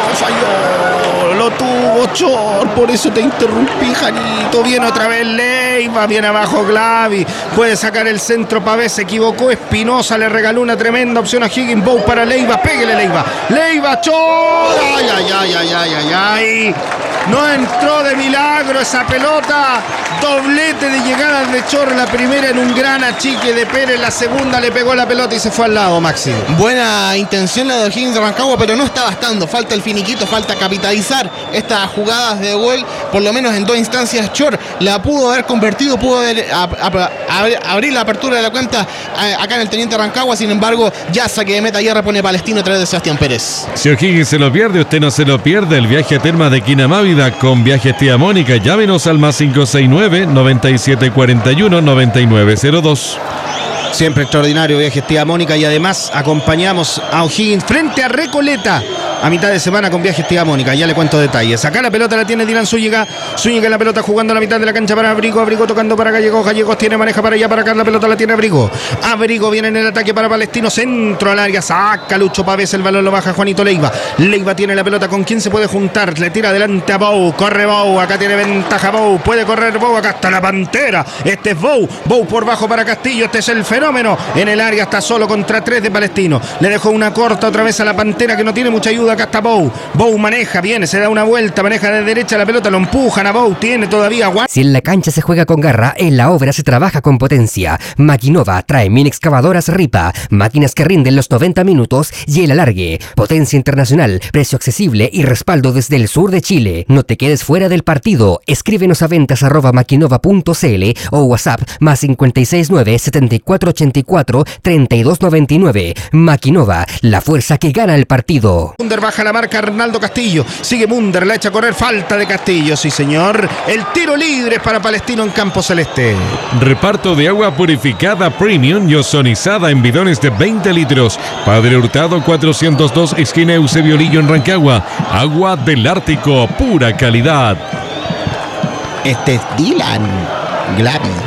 falló. Lo tuvo Chor, por eso te interrumpí, Janito. Viene otra vez Leiva, viene abajo Glavi, puede sacar el centro Pavés, se equivocó Espinosa, le regaló una tremenda opción a Higgins. Bow para Leiva, péguele Leiva, Leiva, Chor, ay, ay, ay, ay, ay, ay, ay. No entró de milagro esa pelota. Doblete de llegadas de Chor, la primera en un gran achique de Pérez, la segunda le pegó la pelota y se fue al lado, Maxi. Buena intención la de O'Higgins de Rancagua, pero no está bastando. Falta el finiquito, falta capitalizar estas jugadas de gol, por lo menos en dos instancias. Chor la pudo haber convertido, pudo haber, a, a, a, abrir la apertura de la cuenta a, acá en el Teniente Rancagua. Sin embargo, ya saque de meta, ya repone Palestino a través de Sebastián Pérez. Si O'Higgins se lo pierde, usted no se lo pierde. El viaje a Termas de Quinamávida con Viajes Tía Mónica. Llámenos al más cinco seis nueve, noventa y siete cuarenta y uno, noventa y nueve cero dos. Siempre extraordinario Viajes Tía Mónica, y además acompañamos a O'Higgins frente a Recoleta a mitad de semana con Viajes Tía Mónica. Ya le cuento detalles. Acá la pelota la tiene Dylan Zúñiga. Zúñiga en la pelota jugando a la mitad de la cancha para Abrigo. Abrigo tocando para Gallegos. Gallegos tiene, maneja para allá, para acá. La pelota la tiene Abrigo. Abrigo viene en el ataque para Palestino. Centro al área. Saca Lucho Pavés. El balón lo baja Juanito Leiva. Leiva tiene la pelota. ¿Con quién se puede juntar? Le tira adelante a Bou. Corre Bou. Acá tiene ventaja Bou. Puede correr Bou. Acá está la Pantera. Este es Bou. Bou por bajo para Castillo. Este es el fenómeno. En el área está solo contra tres de Palestino. Le dejó una corta otra vez a la Pantera, que no tiene mucha ayuda. Acá está Bou. Bou maneja, viene, se da una vuelta, maneja de derecha la pelota, lo empujan a Bou, tiene todavía agua. Si en la cancha se juega con garra, en la obra se trabaja con potencia. Maquinova trae mini excavadoras Ripa, máquinas que rinden los noventa minutos y el alargue. Potencia internacional, precio accesible y respaldo desde el sur de Chile. No te quedes fuera del partido. Escríbenos a ventas arroba maquinova punto cl o WhatsApp más cinco seis nueve, setenta y cuatro ochenta y cuatro, treinta y dos noventa y nueve. Maquinova, la fuerza que gana el partido. Munder baja la marca Arnaldo Castillo. Sigue Munder, la echa a correr. Falta de Castillo, sí señor. El tiro libre es para Palestino en campo celeste. Reparto de agua purificada premium y ozonizada en bidones de veinte litros. Padre Hurtado cuatrocientos dos, esquina Eusebio Lillo en Rancagua. Agua del Ártico, pura calidad. Este es Dylan Glavi.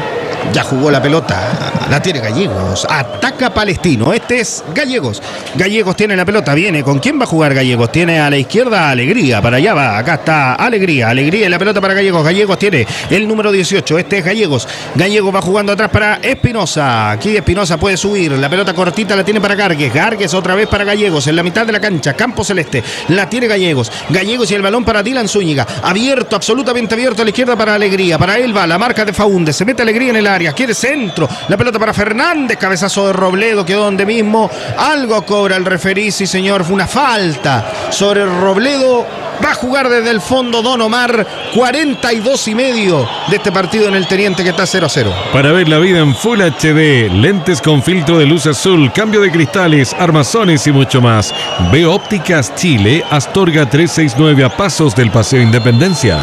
Ya jugó la pelota. La tiene Gallegos. Ataca Palestino. Este es Gallegos. Gallegos tiene la pelota. Viene. ¿Con quién va a jugar Gallegos? Tiene a la izquierda Alegría. Para allá va. Acá está Alegría. Alegría y la pelota para Gallegos. Gallegos tiene el número dieciocho. Este es Gallegos. Gallegos va jugando atrás para Espinosa. Aquí Espinosa puede subir. La pelota cortita la tiene para Gargues. Gargues otra vez para Gallegos. En la mitad de la cancha. Campo celeste. La tiene Gallegos. Gallegos y el balón para Dylan Zúñiga. Abierto, absolutamente abierto a la izquierda para Alegría. Para él va la marca de Faúndez. Se mete Alegría en el área. Quiere centro. La pelota para Fernández. Cabezazo de Robledo. Quedó donde mismo. Algo cobra el referí. Sí, señor. Fue una falta sobre Robledo. Va a jugar desde el fondo Don Omar. cuarenta y dos y medio de este partido en el Teniente, que está cero a cero. Para ver la vida en Full H D, lentes con filtro de luz azul, cambio de cristales, armazones y mucho más. Ve Ópticas Chile, Astorga trescientos sesenta y nueve, a pasos del Paseo Independencia.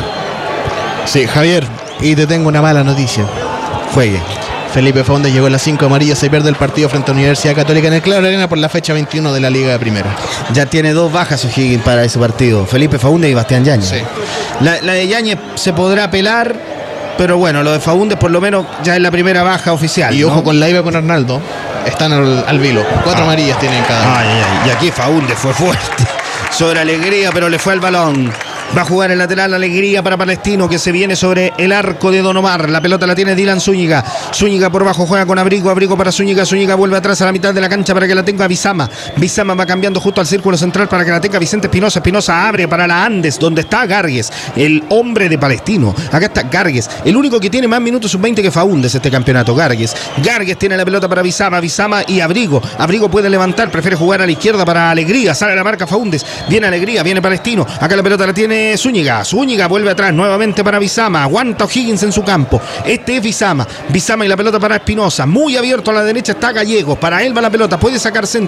Sí, Javier, y te tengo una mala noticia. Juegue. Felipe Faúndez llegó a las cinco amarillas. Se pierde el partido frente a Universidad Católica en el Claro Arena por la fecha veintiuno de la Liga de Primera. Ya tiene dos bajas O'Higgins para ese partido. Felipe Faúndez y Bastián Yáñez. Sí. La, la de Yáñez se podrá apelar, pero bueno, lo de Faúndez por lo menos ya es la primera baja oficial. Y ¿no? ojo con la I V A con Arnaldo. Están al, al vilo. Cuatro ah. amarillas tienen cada uno. Ay, ay, y aquí Faúndez fue fuerte. Sobre Alegría, pero le fue al balón. Va a jugar el lateral Alegría para Palestino, que se viene sobre el arco de Don Omar. La pelota la tiene Dylan Zúñiga. Zúñiga por bajo juega con Abrigo. Abrigo para Zúñiga. Zúñiga vuelve atrás a la mitad de la cancha para que la tenga Bizama. Bizama va cambiando justo al círculo central para que la tenga Vicente Espinosa. Espinosa abre para la Andes, donde está Gargues, el hombre de Palestino. Acá está Gargues, el único que tiene más minutos sub veinte que Faúndez este campeonato. Gargues. Gargues tiene la pelota para Bizama. Bizama y Abrigo. Abrigo puede levantar, prefiere jugar a la izquierda para Alegría. Sale la marca Faúndez. Viene Alegría, viene Palestino. Acá la pelota la tiene Zúñiga. Zúñiga vuelve atrás nuevamente para Bizama. Aguanta O'Higgins en su campo. Este es Bizama. Bizama y la pelota para Espinosa. Muy abierto a la derecha está Gallegos. Para él va la pelota. Puede sacar centro.